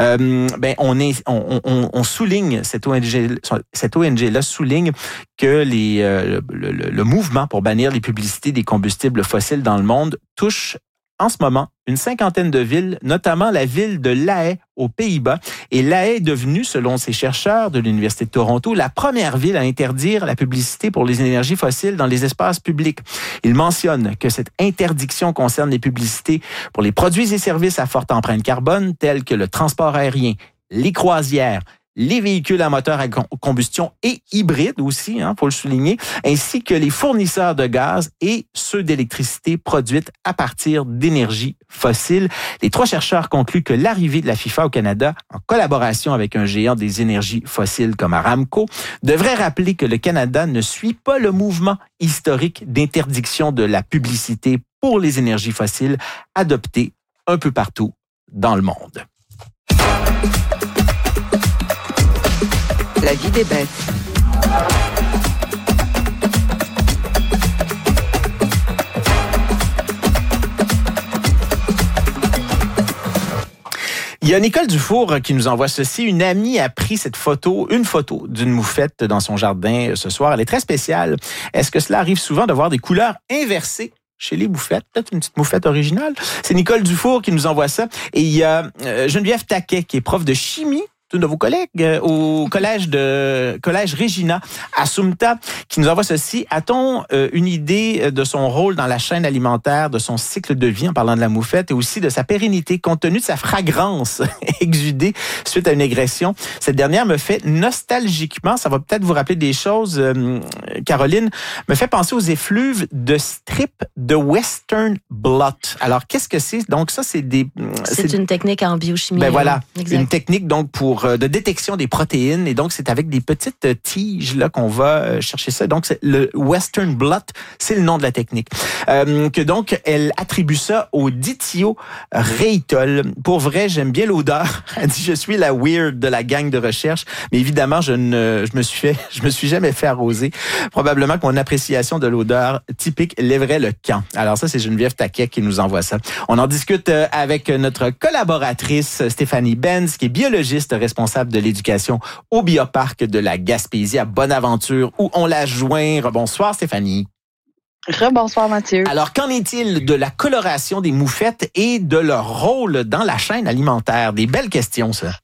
On souligne, cette ONG-là souligne que le mouvement pour bannir les publicités des combustibles fossiles dans le monde touche en ce moment une cinquantaine de villes, notamment la ville de La Haye aux Pays-Bas. Et La Haye est devenue, selon ces chercheurs de l'Université de Toronto, la première ville à interdire la publicité pour les énergies fossiles dans les espaces publics. Ils mentionnent que cette interdiction concerne les publicités pour les produits et services à forte empreinte carbone, tels que le transport aérien, les croisières, les véhicules à moteur à combustion et hybrides aussi, faut le souligner, ainsi que les fournisseurs de gaz et ceux d'électricité produite à partir d'énergie fossile. Les trois chercheurs concluent que l'arrivée de la FIFA au Canada, en collaboration avec un géant des énergies fossiles comme Aramco, devrait rappeler que le Canada ne suit pas le mouvement historique d'interdiction de la publicité pour les énergies fossiles adopté un peu partout dans le monde. La vie des bêtes. Il y a Nicole Dufour qui nous envoie ceci. Une amie a pris une photo d'une moufette dans son jardin ce soir. Elle est très spéciale. Est-ce que cela arrive souvent de voir des couleurs inversées chez les moufettes? Peut-être une petite moufette originale. C'est Nicole Dufour qui nous envoie ça. Et il y a Geneviève Taquet qui est prof de chimie, une de vos collègues au collège Regina à Sumta, qui nous envoie ceci. A-t-on une idée de son rôle dans la chaîne alimentaire, de son cycle de vie en parlant de la moufette et aussi de sa pérennité compte tenu de sa fragrance exudée suite à une agression? Cette dernière me fait nostalgiquement, ça va peut-être vous rappeler des choses, Caroline, me fait penser aux effluves de strip de Western Blot. Alors, qu'est-ce que c'est? Donc, ça, c'est une technique en biochimie. Ben voilà, une technique donc de détection des protéines, et donc c'est avec des petites tiges là qu'on va chercher ça. Donc c'est le Western Blot, c'est le nom de la technique. Que donc elle attribue ça au dithioréitol. Pour vrai, j'aime bien l'odeur. Elle dit je suis la weird de la gang de recherche, mais évidemment je me suis jamais fait arroser. Probablement que mon appréciation de l'odeur typique lèverait le camp. Alors ça c'est Geneviève Taquet qui nous envoie ça. On en discute avec notre collaboratrice Stéphanie Benz, qui est biologiste responsable de l'éducation au Bioparc de la Gaspésie à Bonaventure, où on la joint. Bonsoir Stéphanie. Rebonsoir Mathieu. Alors, qu'en est-il de la coloration des moufettes et de leur rôle dans la chaîne alimentaire? Des belles questions, ça.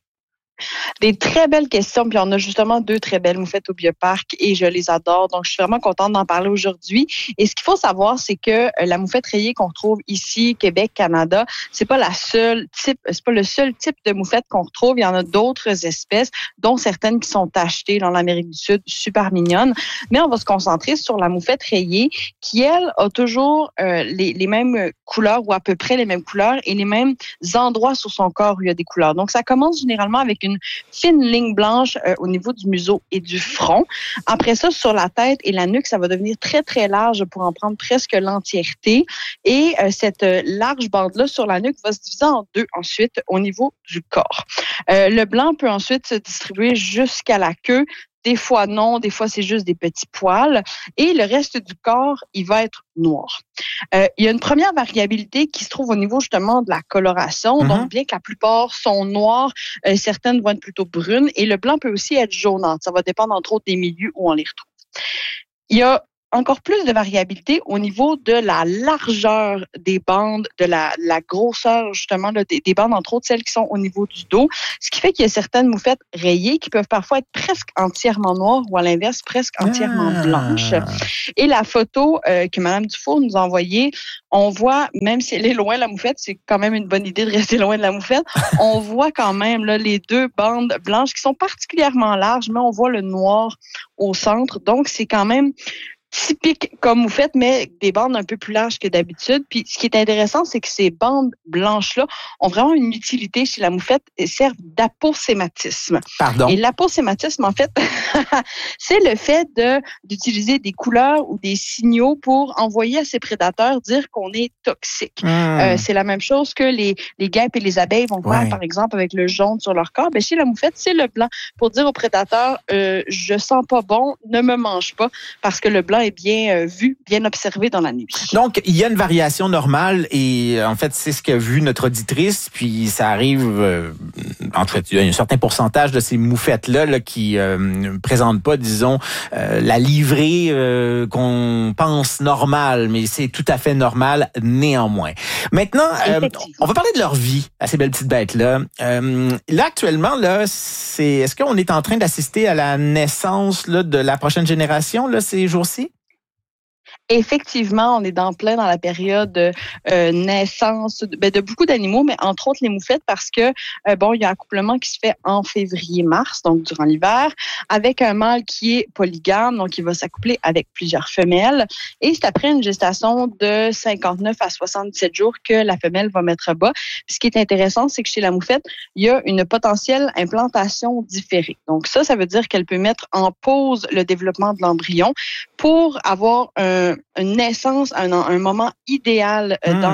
Des très belles questions, puis on a justement deux très belles moufettes au Bioparc et je les adore, donc je suis vraiment contente d'en parler aujourd'hui. Et ce qu'il faut savoir, c'est que la moufette rayée qu'on retrouve ici, Québec, Canada, c'est pas le seul type de moufette qu'on retrouve. Il y en a d'autres espèces, dont certaines qui sont achetées dans l'Amérique du Sud, super mignonnes. Mais on va se concentrer sur la moufette rayée, qui elle a toujours les mêmes couleurs ou à peu près les mêmes couleurs et les mêmes endroits sur son corps où il y a des couleurs. Donc ça commence généralement avec une fine ligne blanche au niveau du museau et du front. Après ça, sur la tête et la nuque, ça va devenir très, très large pour en prendre presque l'entièreté. Et cette large bande-là sur la nuque va se diviser en deux ensuite au niveau du corps. Le blanc peut ensuite se distribuer jusqu'à la queue. Des fois non, des fois c'est juste des petits poils. Et le reste du corps, il va être noir. Il y a une première variabilité qui se trouve au niveau justement de la coloration. Donc, bien que la plupart sont noires, certaines vont être plutôt brunes. Et le blanc peut aussi être jaunâtre. Ça va dépendre entre autres des milieux où on les retrouve. Il y a encore plus de variabilité au niveau de la largeur des bandes, de la grosseur justement là, des bandes, entre autres celles qui sont au niveau du dos, ce qui fait qu'il y a certaines moufettes rayées qui peuvent parfois être presque entièrement noires ou à l'inverse presque entièrement blanches. Et la photo que Mme Dufour nous a envoyée, on voit, même si elle est loin la moufette, c'est quand même une bonne idée de rester loin de la moufette, on voit quand même là, les deux bandes blanches qui sont particulièrement larges, mais on voit le noir au centre, donc c'est quand même typique comme moufette, mais des bandes un peu plus larges que d'habitude. Puis ce qui est intéressant, c'est que ces bandes blanches-là ont vraiment une utilité chez la moufette et servent d'aposématisme. Pardon? Et l'aposématisme, en fait, c'est le fait d'utiliser des couleurs ou des signaux pour envoyer à ses prédateurs dire qu'on est toxique. C'est la même chose que les guêpes et les abeilles vont faire, par exemple, avec le jaune sur leur corps. Ben, chez la moufette, c'est le blanc pour dire aux prédateurs, je sens pas bon, ne me mange pas, parce que le blanc est bien vu, bien observé dans la nuit. Donc, il y a une variation normale et en fait, c'est ce qu'a vu notre auditrice. Puis, ça arrive il y a un certain pourcentage de ces moufettes-là là, qui présentent pas, disons, la livrée qu'on pense normale, mais c'est tout à fait normal néanmoins. Maintenant, on va parler de leur vie à ces belles petites bêtes-là. Là, actuellement, là, est-ce qu'on est en train d'assister à la naissance là, de la prochaine génération là, ces jours-ci? Effectivement, on est dans la période de naissance de beaucoup d'animaux, mais entre autres les moufettes parce que il y a un accouplement qui se fait en février-mars, donc durant l'hiver, avec un mâle qui est polygame, donc il va s'accoupler avec plusieurs femelles. Et c'est après une gestation de 59 à 77 jours que la femelle va mettre bas. Puis ce qui est intéressant, c'est que chez la moufette, il y a une potentielle implantation différée. Donc ça veut dire qu'elle peut mettre en pause le développement de l'embryon pour avoir une naissance, un moment idéal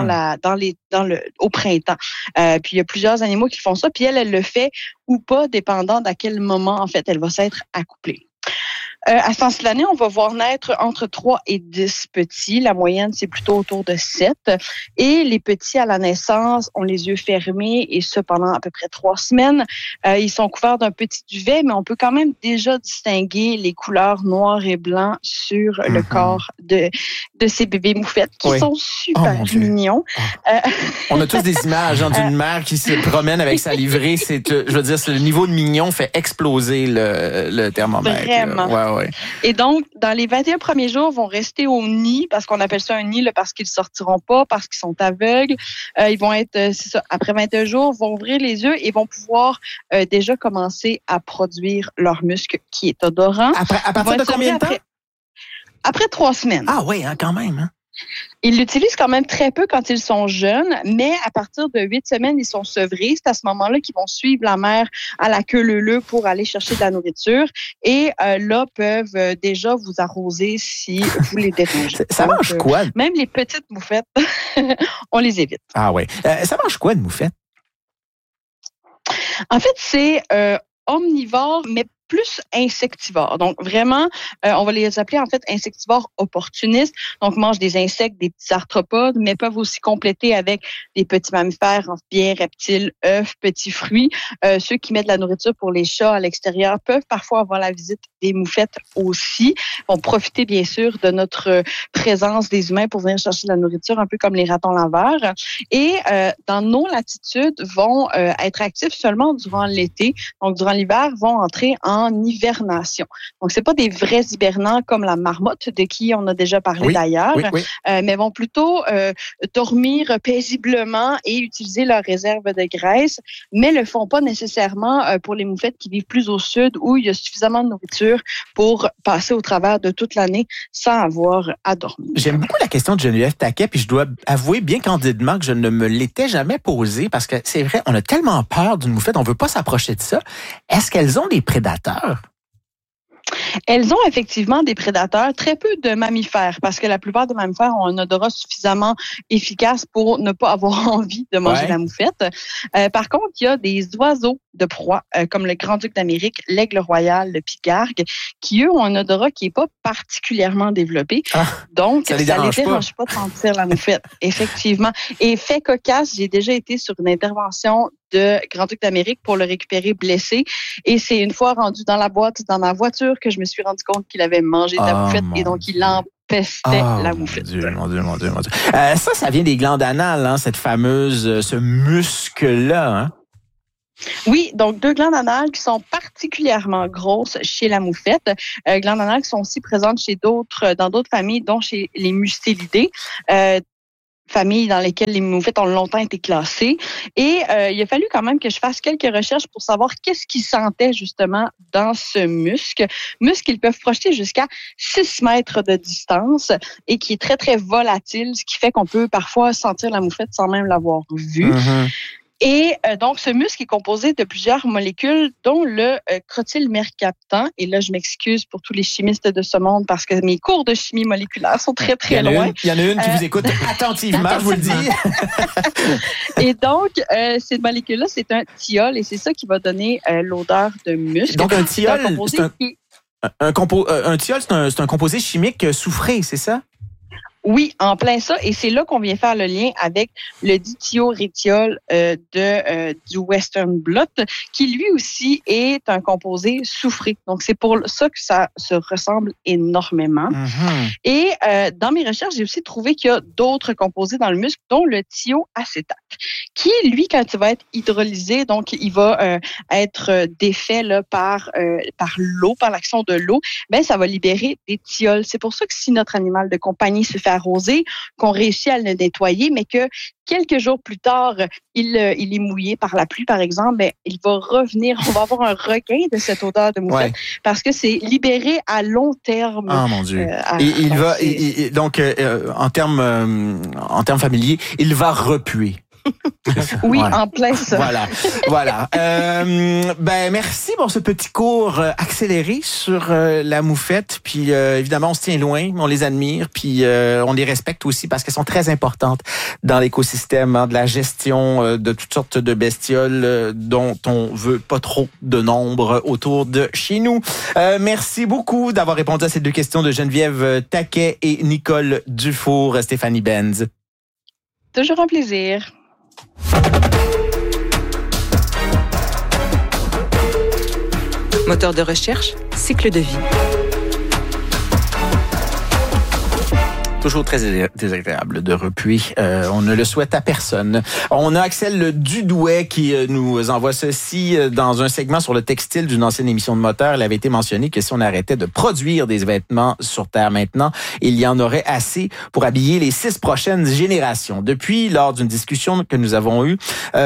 au printemps. Puis il y a plusieurs animaux qui font ça, puis elle le fait ou pas, dépendant d'à quel moment en fait elle va s'être accouplée. À ce temps de l'année, on va voir naître entre 3 et 10 petits. La moyenne, c'est plutôt autour de 7. Et les petits, à la naissance, ont les yeux fermés et ce, pendant à peu près 3 semaines. Ils sont couverts d'un petit duvet, mais on peut quand même déjà distinguer les couleurs noir et blanc sur le corps de ces bébés moufettes qui sont super mignons. On a tous des images d'une mère qui se promène avec sa livrée. Je veux dire, le niveau de mignon fait exploser le thermomètre. Vraiment. Ouais. Et donc, dans les 21 premiers jours, vont rester au nid, parce qu'on appelle ça un nid, là, parce qu'ils ne sortiront pas, parce qu'ils sont aveugles. Ils vont être, c'est ça, après 21 jours, vont ouvrir les yeux et vont pouvoir déjà commencer à produire leur muscle qui est odorant. À partir de combien de temps? Après 3 semaines. Ah oui, quand même. Hein? Ils l'utilisent quand même très peu quand ils sont jeunes, mais à partir de 8 semaines, ils sont sevrés. C'est à ce moment-là qu'ils vont suivre la mère à la queue leu-leu pour aller chercher de la nourriture. Et là, peuvent déjà vous arroser si vous les dérangez. Ça mange quoi? Même les petites moufettes, on les évite. Ah oui. Ça mange quoi, une moufette? En fait, c'est omnivore, mais plus insectivores. Donc, vraiment, on va les appeler en fait insectivores opportunistes. Donc, mangent des insectes, des petits arthropodes, mais peuvent aussi compléter avec des petits mammifères, amphibiens, reptiles, œufs, petits fruits. Ceux qui mettent de la nourriture pour les chats à l'extérieur peuvent parfois avoir la visite des moufettes aussi. Vont profiter, bien sûr, de notre présence des humains pour venir chercher de la nourriture, un peu comme les ratons laveurs. Et dans nos latitudes, vont être actifs seulement durant l'été. Donc, durant l'hiver, vont entrer en hibernation. Donc, c'est pas des vrais hibernants comme la marmotte, de qui on a déjà parlé d'ailleurs, mais vont plutôt dormir paisiblement et utiliser leurs réserves de graisse, mais le font pas nécessairement pour les moufettes qui vivent plus au sud où il y a suffisamment de nourriture pour passer au travers de toute l'année sans avoir à dormir. J'aime beaucoup la question de Geneviève Taquet, puis je dois avouer bien candidement que je ne me l'étais jamais posée parce que c'est vrai, on a tellement peur d'une moufette, on veut pas s'approcher de ça. Est-ce qu'elles ont des prédateurs? Elles ont effectivement des prédateurs, très peu de mammifères, parce que la plupart des mammifères ont un odorat suffisamment efficace pour ne pas avoir envie de manger la moufette. Par contre, il y a des oiseaux de proie, comme le grand-duc d'Amérique, l'aigle royal, le pigargue, qui, eux, ont un odorat qui n'est pas particulièrement développé. Donc, ça les dérange pas de sentir la moufette, effectivement. Et fait cocasse, j'ai déjà été sur une intervention de Grand-Duc d'Amérique pour le récupérer blessé. Et c'est une fois rendu dans la boîte, dans ma voiture, que je me suis rendu compte qu'il avait mangé de la moufette. Et donc, il pestait la moufette. Mon Dieu. Ça vient des glandes anales, hein, cette fameuse, ce muscle-là, hein? Oui, donc 2 glandes anales qui sont particulièrement grosses chez la moufette. Glandes anales qui sont aussi présentes dans d'autres familles, dont chez les Mustélidés. Familles dans lesquelles les moufettes ont longtemps été classées. Et il a fallu quand même que je fasse quelques recherches pour savoir qu'est-ce qu'ils sentaient justement dans ce muscle. Muscle qu'ils peuvent projeter jusqu'à 6 mètres de distance et qui est très, très volatile, ce qui fait qu'on peut parfois sentir la moufette sans même l'avoir vue. Mm-hmm. Et donc, ce muscle est composé de plusieurs molécules, dont le crotylmercaptan. Et là, je m'excuse pour tous les chimistes de ce monde parce que mes cours de chimie moléculaire sont très, très loin. Il y en a une qui vous écoute attentivement, je vous le dis. Et donc, cette molécule-là, c'est un thiol et c'est ça qui va donner l'odeur de muscle. Donc, un thiol, c'est un composé chimique soufré, c'est ça? Oui, en plein ça. Et c'est là qu'on vient faire le lien avec le dithiorétiol du Western blot, qui lui aussi est un composé soufré. Donc, c'est pour ça que ça se ressemble énormément. Mm-hmm. Et dans mes recherches, j'ai aussi trouvé qu'il y a d'autres composés dans le muscle, dont le thioacétate, qui, lui, quand il va être hydrolysé, donc il va être défait là, par l'eau, par l'action de l'eau, ben ça va libérer des thiols. C'est pour ça que si notre animal de compagnie se fait arroser, qu'on réussit à le nettoyer, mais que quelques jours plus tard, il est mouillé par la pluie, par exemple, ben, il va revenir, on va avoir un regain de cette odeur de moufette parce que c'est libéré à long terme. Ah, mon Dieu. Donc, en termes familiers, il va repuer. Oui, en plein ça. Voilà. Merci pour ce petit cours accéléré sur la moufette. Puis évidemment, on se tient loin, on les admire, puis on les respecte aussi parce qu'elles sont très importantes dans l'écosystème, de la gestion de toutes sortes de bestioles dont on veut pas trop de nombre autour de chez nous. Merci beaucoup d'avoir répondu à ces 2 questions de Geneviève Taquet et Nicole Dufour, Stéphanie Benz. Toujours un plaisir. Moteur de recherche, cycle de vie. Toujours très désagréable de repuer. On ne le souhaite à personne. On a Axel Dudouet qui nous envoie ceci dans un segment sur le textile d'une ancienne émission de Moteur. Il avait été mentionné que si on arrêtait de produire des vêtements sur Terre maintenant, il y en aurait assez pour habiller les 6 prochaines générations. Depuis, lors d'une discussion que nous avons eue,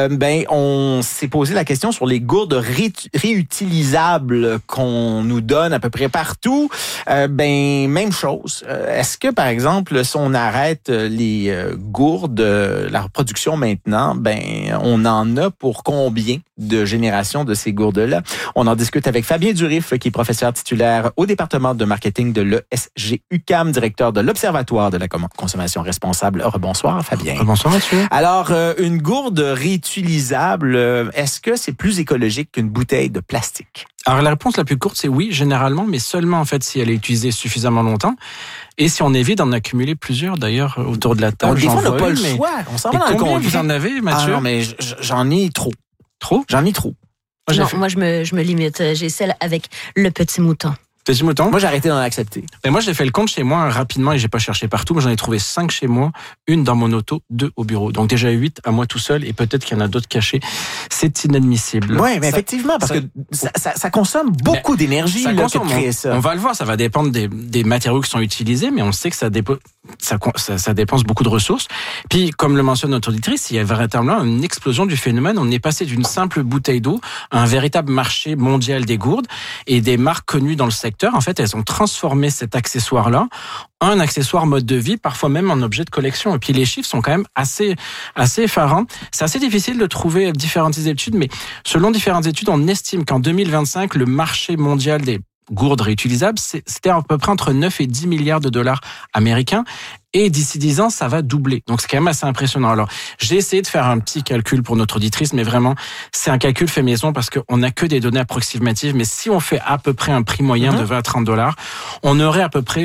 on s'est posé la question sur les gourdes réutilisables qu'on nous donne à peu près partout. Même chose. Est-ce que, par exemple, si on arrête les gourdes, la production maintenant, on en a pour combien de générations de ces gourdes-là? On en discute avec Fabien Durif, qui est professeur titulaire au département de marketing de l'ESG UQAM, directeur de l'Observatoire de la consommation responsable. Bonsoir, Fabien. Bonsoir, Mathieu. Alors, une gourde réutilisable, est-ce que c'est plus écologique qu'une bouteille de plastique? Alors, la réponse la plus courte, c'est oui, généralement, mais seulement, en fait, si elle est utilisée suffisamment longtemps. Et si on évite d'en accumuler plusieurs, d'ailleurs, autour de la table. Des fois, on n'a pas le choix. On s'en va dans le combien vous en avez, Mathieu? Non, mais j'en ai trop. Trop? J'en ai trop. Moi, je me limite. J'ai celle avec le petit mouton. Petit mouton? Moi, j'ai arrêté d'en accepter. Moi, j'ai fait le compte chez moi rapidement et j'ai pas cherché partout. Moi, j'en ai trouvé 5 chez moi, 1 dans mon auto, 2 au bureau. Donc déjà 8 à moi tout seul et peut-être qu'il y en a d'autres cachés. C'est inadmissible. Oui, mais effectivement, parce que ça consomme beaucoup d'énergie là, que de créer ça. On va le voir, ça va dépendre des matériaux qui sont utilisés, mais on sait que ça dépense beaucoup de ressources. Puis, comme le mentionne notre auditrice, il y a véritablement une explosion du phénomène. On est passé d'une simple bouteille d'eau à un véritable marché mondial des gourdes et des marques connues dans le secteur. En fait, elles ont transformé cet accessoire-là en un accessoire mode de vie, parfois même en objet de collection. Et puis, les chiffres sont quand même assez effarants. C'est assez difficile de trouver différentes études, mais selon différentes études, on estime qu'en 2025, le marché mondial des gourdes réutilisables, c'était à peu près entre 9 et 10 milliards de dollars américains. Et d'ici 10 ans, ça va doubler. Donc, c'est quand même assez impressionnant. Alors, j'ai essayé de faire un petit calcul pour notre auditrice, mais vraiment, c'est un calcul fait maison parce qu'on n'a que des données approximatives. Mais si on fait à peu près un prix moyen de 20 à 30 dollars, on aurait à peu près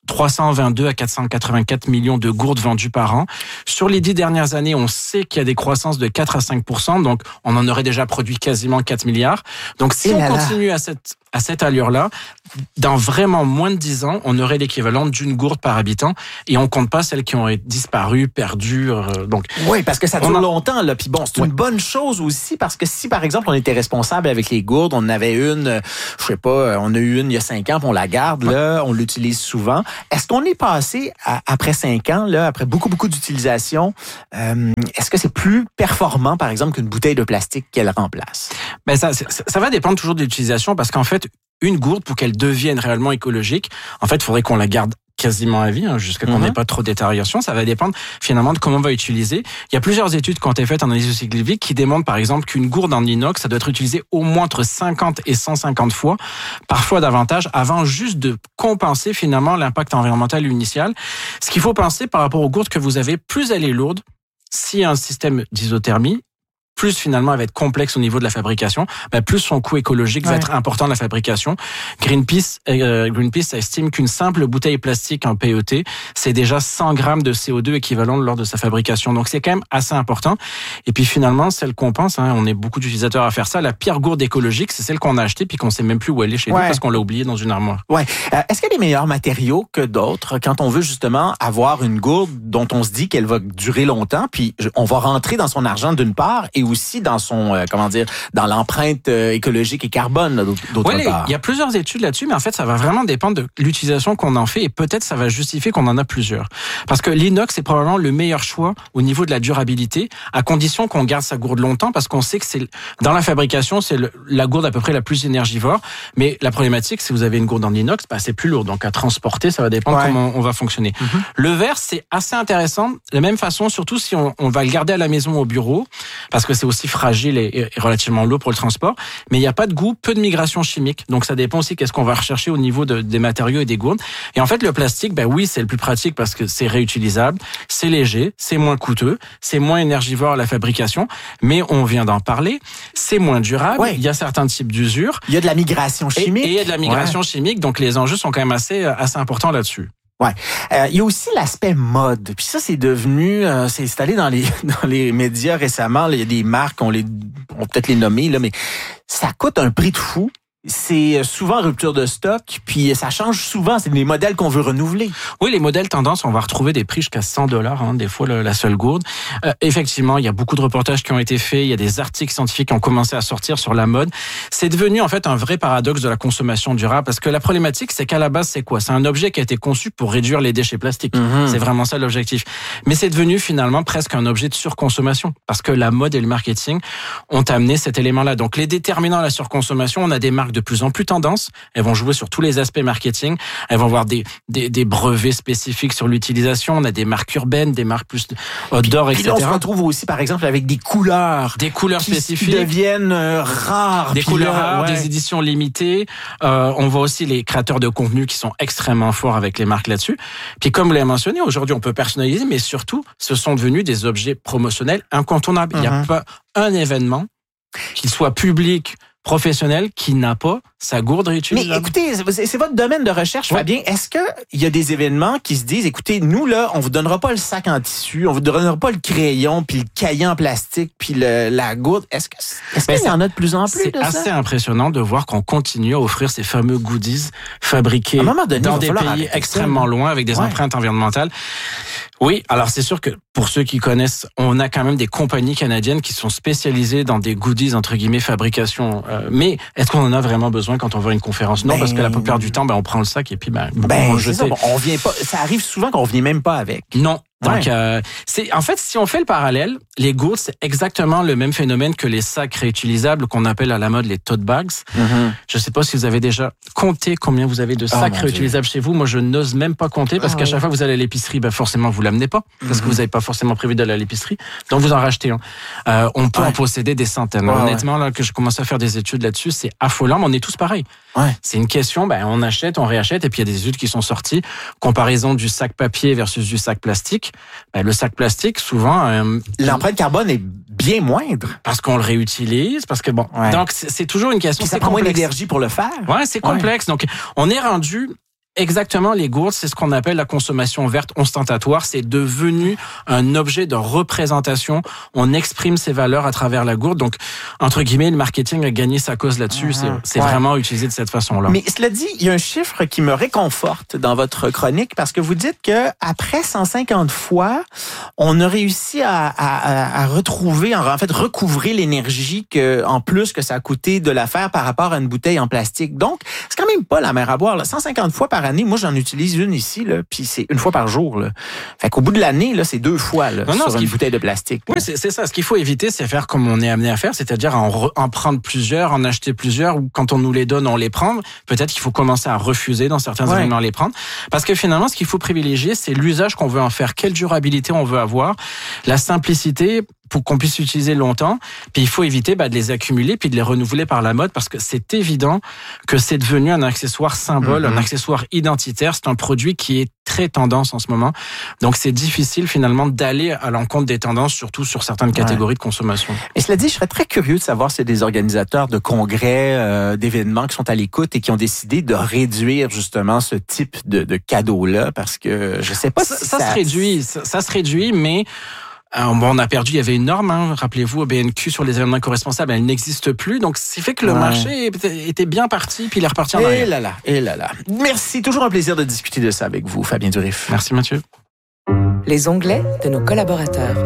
322 à 484 millions de gourdes vendues par an. Sur les 10 dernières années, on sait qu'il y a des croissances de 4 à 5%, donc on en aurait déjà produit quasiment 4 milliards. Donc si on continue à cette allure-là, dans vraiment moins de 10 ans, on aurait l'équivalent d'une gourde par habitant, et on compte pas celles qui ont disparu, perdues. Donc oui, parce que ça dure longtemps, là. Puis bon, c'est une bonne chose aussi, parce que si, par exemple, on était responsable avec les gourdes, on avait une, je sais pas, on a eu une il y a 5 ans, puis on la garde, là, on l'utilise souvent. Est-ce qu'on est passé, après 5 ans, là, après beaucoup d'utilisation, est-ce que c'est plus performant, par exemple, qu'une bouteille de plastique qu'elle remplace? Ben ça va dépendre toujours de l'utilisation, parce qu'en fait, une gourde, pour qu'elle devienne réellement écologique, en fait, il faudrait qu'on la garde quasiment à vie, jusqu'à qu'on n'ait pas trop de détérioration. Ça va dépendre finalement de comment on va utiliser. Il y a plusieurs études qui ont été faites en analyse cycle de vie qui démontrent par exemple qu'une gourde en inox, ça doit être utilisé au moins entre 50 et 150 fois, parfois davantage, avant juste de compenser finalement l'impact environnemental initial. Ce qu'il faut penser par rapport aux gourdes que vous avez, plus elle est lourde, s'il y a un système d'isothermie, plus finalement elle va être complexe au niveau de la fabrication, plus son coût écologique va être important de la fabrication. Greenpeace estime qu'une simple bouteille plastique en PET, c'est déjà 100 grammes de CO2 équivalent lors de sa fabrication. Donc c'est quand même assez important. Et puis finalement, celle qu'on pense, on est beaucoup d'utilisateurs à faire ça, la pire gourde écologique, c'est celle qu'on a achetée puis qu'on sait même plus où elle est chez nous parce qu'on l'a oubliée dans une armoire. Ouais. Est-ce qu'il y a des meilleurs matériaux que d'autres quand on veut justement avoir une gourde dont on se dit qu'elle va durer longtemps, puis on va rentrer dans son argent d'une part et aussi dans son, dans l'empreinte écologique et carbone, d'autre part. Il y a plusieurs études là-dessus, mais en fait, ça va vraiment dépendre de l'utilisation qu'on en fait et peut-être ça va justifier qu'on en a plusieurs. Parce que l'inox est probablement le meilleur choix au niveau de la durabilité, à condition qu'on garde sa gourde longtemps, parce qu'on sait que dans la fabrication, c'est la gourde à peu près la plus énergivore. Mais la problématique, si vous avez une gourde en inox, c'est plus lourd. Donc, à transporter, ça va dépendre comment on va fonctionner. Mm-hmm. Le verre, c'est assez intéressant. De la même façon, surtout si on va le garder à la maison au bureau, parce que c'est aussi fragile et relativement lourd pour le transport, mais il n'y a pas de goût, peu de migration chimique. Donc ça dépend aussi qu'est-ce qu'on va rechercher au niveau des matériaux et des gourdes. Et en fait, le plastique, oui, c'est le plus pratique parce que c'est réutilisable, c'est léger, c'est moins coûteux, c'est moins énergivore à la fabrication, mais on vient d'en parler, c'est moins durable, il y a certains types d'usure. Il y a de la migration chimique. Et il y a de la migration chimique, donc les enjeux sont quand même assez importants là-dessus. Ouais. Il y a aussi l'aspect mode. Puis ça, c'est devenu, c'est installé dans les médias récemment. Il y a des marques, on peut-être les nommer, là, mais ça coûte un prix de fou. C'est souvent rupture de stock, puis ça change souvent. C'est des modèles qu'on veut renouveler. Oui, les modèles tendance, on va retrouver des prix jusqu'à $100, des fois la seule gourde. Effectivement, il y a beaucoup de reportages qui ont été faits, il y a des articles scientifiques qui ont commencé à sortir sur la mode. C'est devenu en fait un vrai paradoxe de la consommation durable, parce que la problématique, c'est qu'à la base, c'est quoi? C'est un objet qui a été conçu pour réduire les déchets plastiques. Mm-hmm. C'est vraiment ça l'objectif. Mais c'est devenu finalement presque un objet de surconsommation, parce que la mode et le marketing ont amené cet élément-là. Donc les déterminants de la surconsommation, on a des marques de plus en plus tendance. Elles vont jouer sur tous les aspects marketing. Elles vont avoir des brevets spécifiques sur l'utilisation. On a des marques urbaines, des marques plus outdoor, etc. Et là, on se retrouve aussi, par exemple, avec des couleurs. Des couleurs spécifiques. Qui deviennent rares. Des couleurs rares, des éditions limitées. On voit aussi les créateurs de contenu qui sont extrêmement forts avec les marques là-dessus. Puis comme vous l'avez mentionné, aujourd'hui, on peut personnaliser, mais surtout, ce sont devenus des objets promotionnels incontournables. Il n'y a pas un événement, qu'il soit public, professionnel, qui n'a pas sa gourde réutilisable. Mais écoutez, c'est votre domaine de recherche, Fabien. Est-ce que il y a des événements qui se disent, écoutez, nous là, on vous donnera pas le sac en tissu, on vous donnera pas le crayon, puis le cahier en plastique, puis la gourde. Est-ce qu'il y en a de plus en plus de ça? C'est assez impressionnant de voir qu'on continue à offrir ces fameux goodies fabriqués dans des pays extrêmement loin avec des empreintes environnementales. Oui, alors c'est sûr que pour ceux qui connaissent, on a quand même des compagnies canadiennes qui sont spécialisées dans des goodies entre guillemets fabrication. Mais est-ce qu'on en a vraiment besoin quand on va à une conférence? Non, parce que la plupart du temps, on prend le sac et puis on le jette. On vient pas. Ça arrive souvent qu'on vient même pas avec. Non. Donc, en fait, si on fait le parallèle, les gourdes, c'est exactement le même phénomène que les sacs réutilisables qu'on appelle à la mode les tote bags. Mm-hmm. Je sais pas si vous avez déjà compté combien vous avez de sacs réutilisables chez vous. Moi, je n'ose même pas compter parce qu'à chaque fois que vous allez à l'épicerie, forcément, vous l'amenez pas parce que vous n'avez pas forcément prévu d'aller à l'épicerie. Donc, vous en rachetez un. On peut en posséder des centaines. Honnêtement, là, que je commence à faire des études là-dessus, c'est affolant, mais on est tous pareils. C'est une question, on achète, on réachète, et puis il y a des études qui sont sorties. Comparaison du sac papier versus du sac plastique. Le sac plastique, souvent... l'empreinte carbone est bien moindre. Parce qu'on le réutilise, parce que donc c'est toujours une question... Puis ça prend moins d'énergie pour le faire. Ouais, c'est complexe. Donc, on est rendu... Exactement, les gourdes, c'est ce qu'on appelle la consommation verte ostentatoire. C'est devenu un objet de représentation. On exprime ses valeurs à travers la gourde. Donc, entre guillemets, le marketing a gagné sa cause là-dessus. C'est vraiment utilisé de cette façon-là. Mais cela dit, il y a un chiffre qui me réconforte dans votre chronique parce que vous dites que après 150 fois, on a réussi à retrouver, en fait, recouvrer l'énergie en plus que ça a coûté de la faire par rapport à une bouteille en plastique. Donc, c'est quand même pas la mer à boire, là. 150 fois par année, moi j'en utilise une ici, là, puis c'est une fois par jour. Là. Fait qu'au bout de l'année, là, c'est 2 fois là, sur une bouteille de plastique. Oui, c'est ça. Ce qu'il faut éviter, c'est faire comme on est amené à faire, c'est-à-dire en prendre plusieurs, en acheter plusieurs, ou quand on nous les donne, on les prend. Peut-être qu'il faut commencer à refuser dans certains événements les prendre. Parce que finalement, ce qu'il faut privilégier, c'est l'usage qu'on veut en faire, quelle durabilité on veut avoir, la simplicité, pour qu'on puisse utiliser longtemps. Puis il faut éviter de les accumuler puis de les renouveler par la mode parce que c'est évident que c'est devenu un accessoire symbole, un accessoire identitaire. C'est un produit qui est très tendance en ce moment. Donc c'est difficile finalement d'aller à l'encontre des tendances, surtout sur certaines catégories de consommation. Et cela dit, je serais très curieux de savoir si des organisateurs de congrès, d'événements qui sont à l'écoute et qui ont décidé de réduire justement ce type de cadeau-là parce que je sais pas si ça se réduit, mais on a perdu, il y avait une norme, rappelez-vous, au BNQ sur les événements éco-responsables, elle n'existe plus, donc c'est fait que le marché était bien parti, puis il est reparti en arrière. Et là là. Merci, toujours un plaisir de discuter de ça avec vous, Fabien Durif. Merci Mathieu. Les onglets de nos collaborateurs.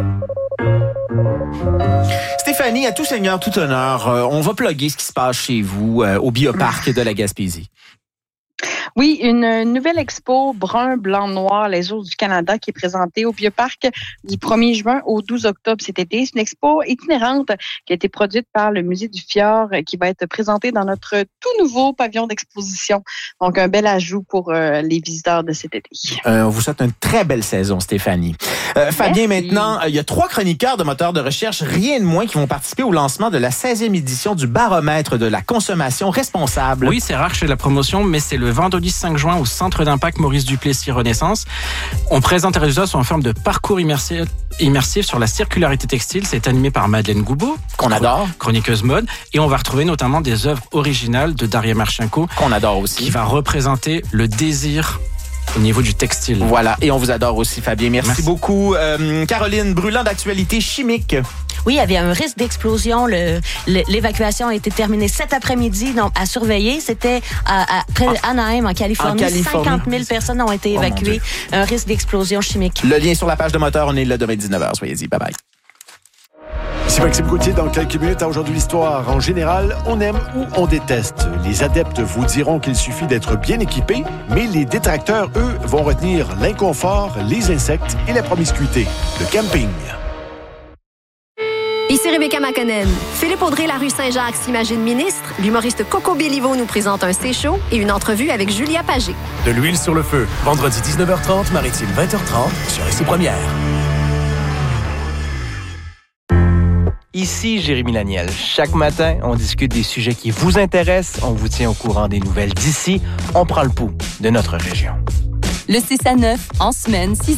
Stéphanie, à tout seigneur, tout honneur, on va plugger ce qui se passe chez vous au Bioparc de la Gaspésie. Oui, une nouvelle expo brun, blanc, noir, les ours du Canada qui est présentée au Bioparc du 1er juin au 12 octobre cet été. C'est une expo itinérante qui a été produite par le Musée du Fjord qui va être présentée dans notre tout nouveau pavillon d'exposition. Donc, un bel ajout pour les visiteurs de cet été. On vous souhaite une très belle saison, Stéphanie. Fabien, maintenant, il y a 3 chroniqueurs de moteurs de recherche, rien de moins, qui vont participer au lancement de la 16e édition du baromètre de la consommation responsable. Oui, c'est rare chez la promotion, mais c'est le vendredi 5 juin au Centre d'impact Maurice Duplessis Renaissance. On présente les résultats sous en forme de parcours immersif sur la circularité textile. C'est animé par Madeleine Goubeau, qu'on adore, chroniqueuse mode. Et on va retrouver notamment des œuvres originales de Daria Marchenko, qu'on adore aussi, qui va représenter le désir au niveau du textile. Voilà, et on vous adore aussi, Fabien. Merci. Beaucoup. Caroline, brûlant d'actualité chimique. Oui, il y avait un risque d'explosion. L'évacuation a été terminée cet après-midi, donc à surveiller. C'était près d'Anaheim, en Californie. 50 000 personnes ont été évacuées. Un risque d'explosion chimique. Le lien sur la page de Moteur, on est là demain 19h. Soyez-y. Bye-bye. Ici Maxime Gauthier, dans quelques minutes à Aujourd'hui l'Histoire. En général, on aime ou on déteste. Les adeptes vous diront qu'il suffit d'être bien équipé, mais les détracteurs, eux, vont retenir l'inconfort, les insectes et la promiscuité. Le camping. Ici Rebecca McConnell. Philippe Audrey, la rue Saint-Jacques, s'imagine ministre. L'humoriste Coco Béliveau nous présente un C-show et une entrevue avec Julia Pagé. De l'huile sur le feu. Vendredi 19h30, Maritime 20h30 sur Ici Première. Ici Jérémy Laniel. Chaque matin, on discute des sujets qui vous intéressent. On vous tient au courant des nouvelles d'ici. On prend le pouls de notre région. Le 6 à 9, en semaine, 6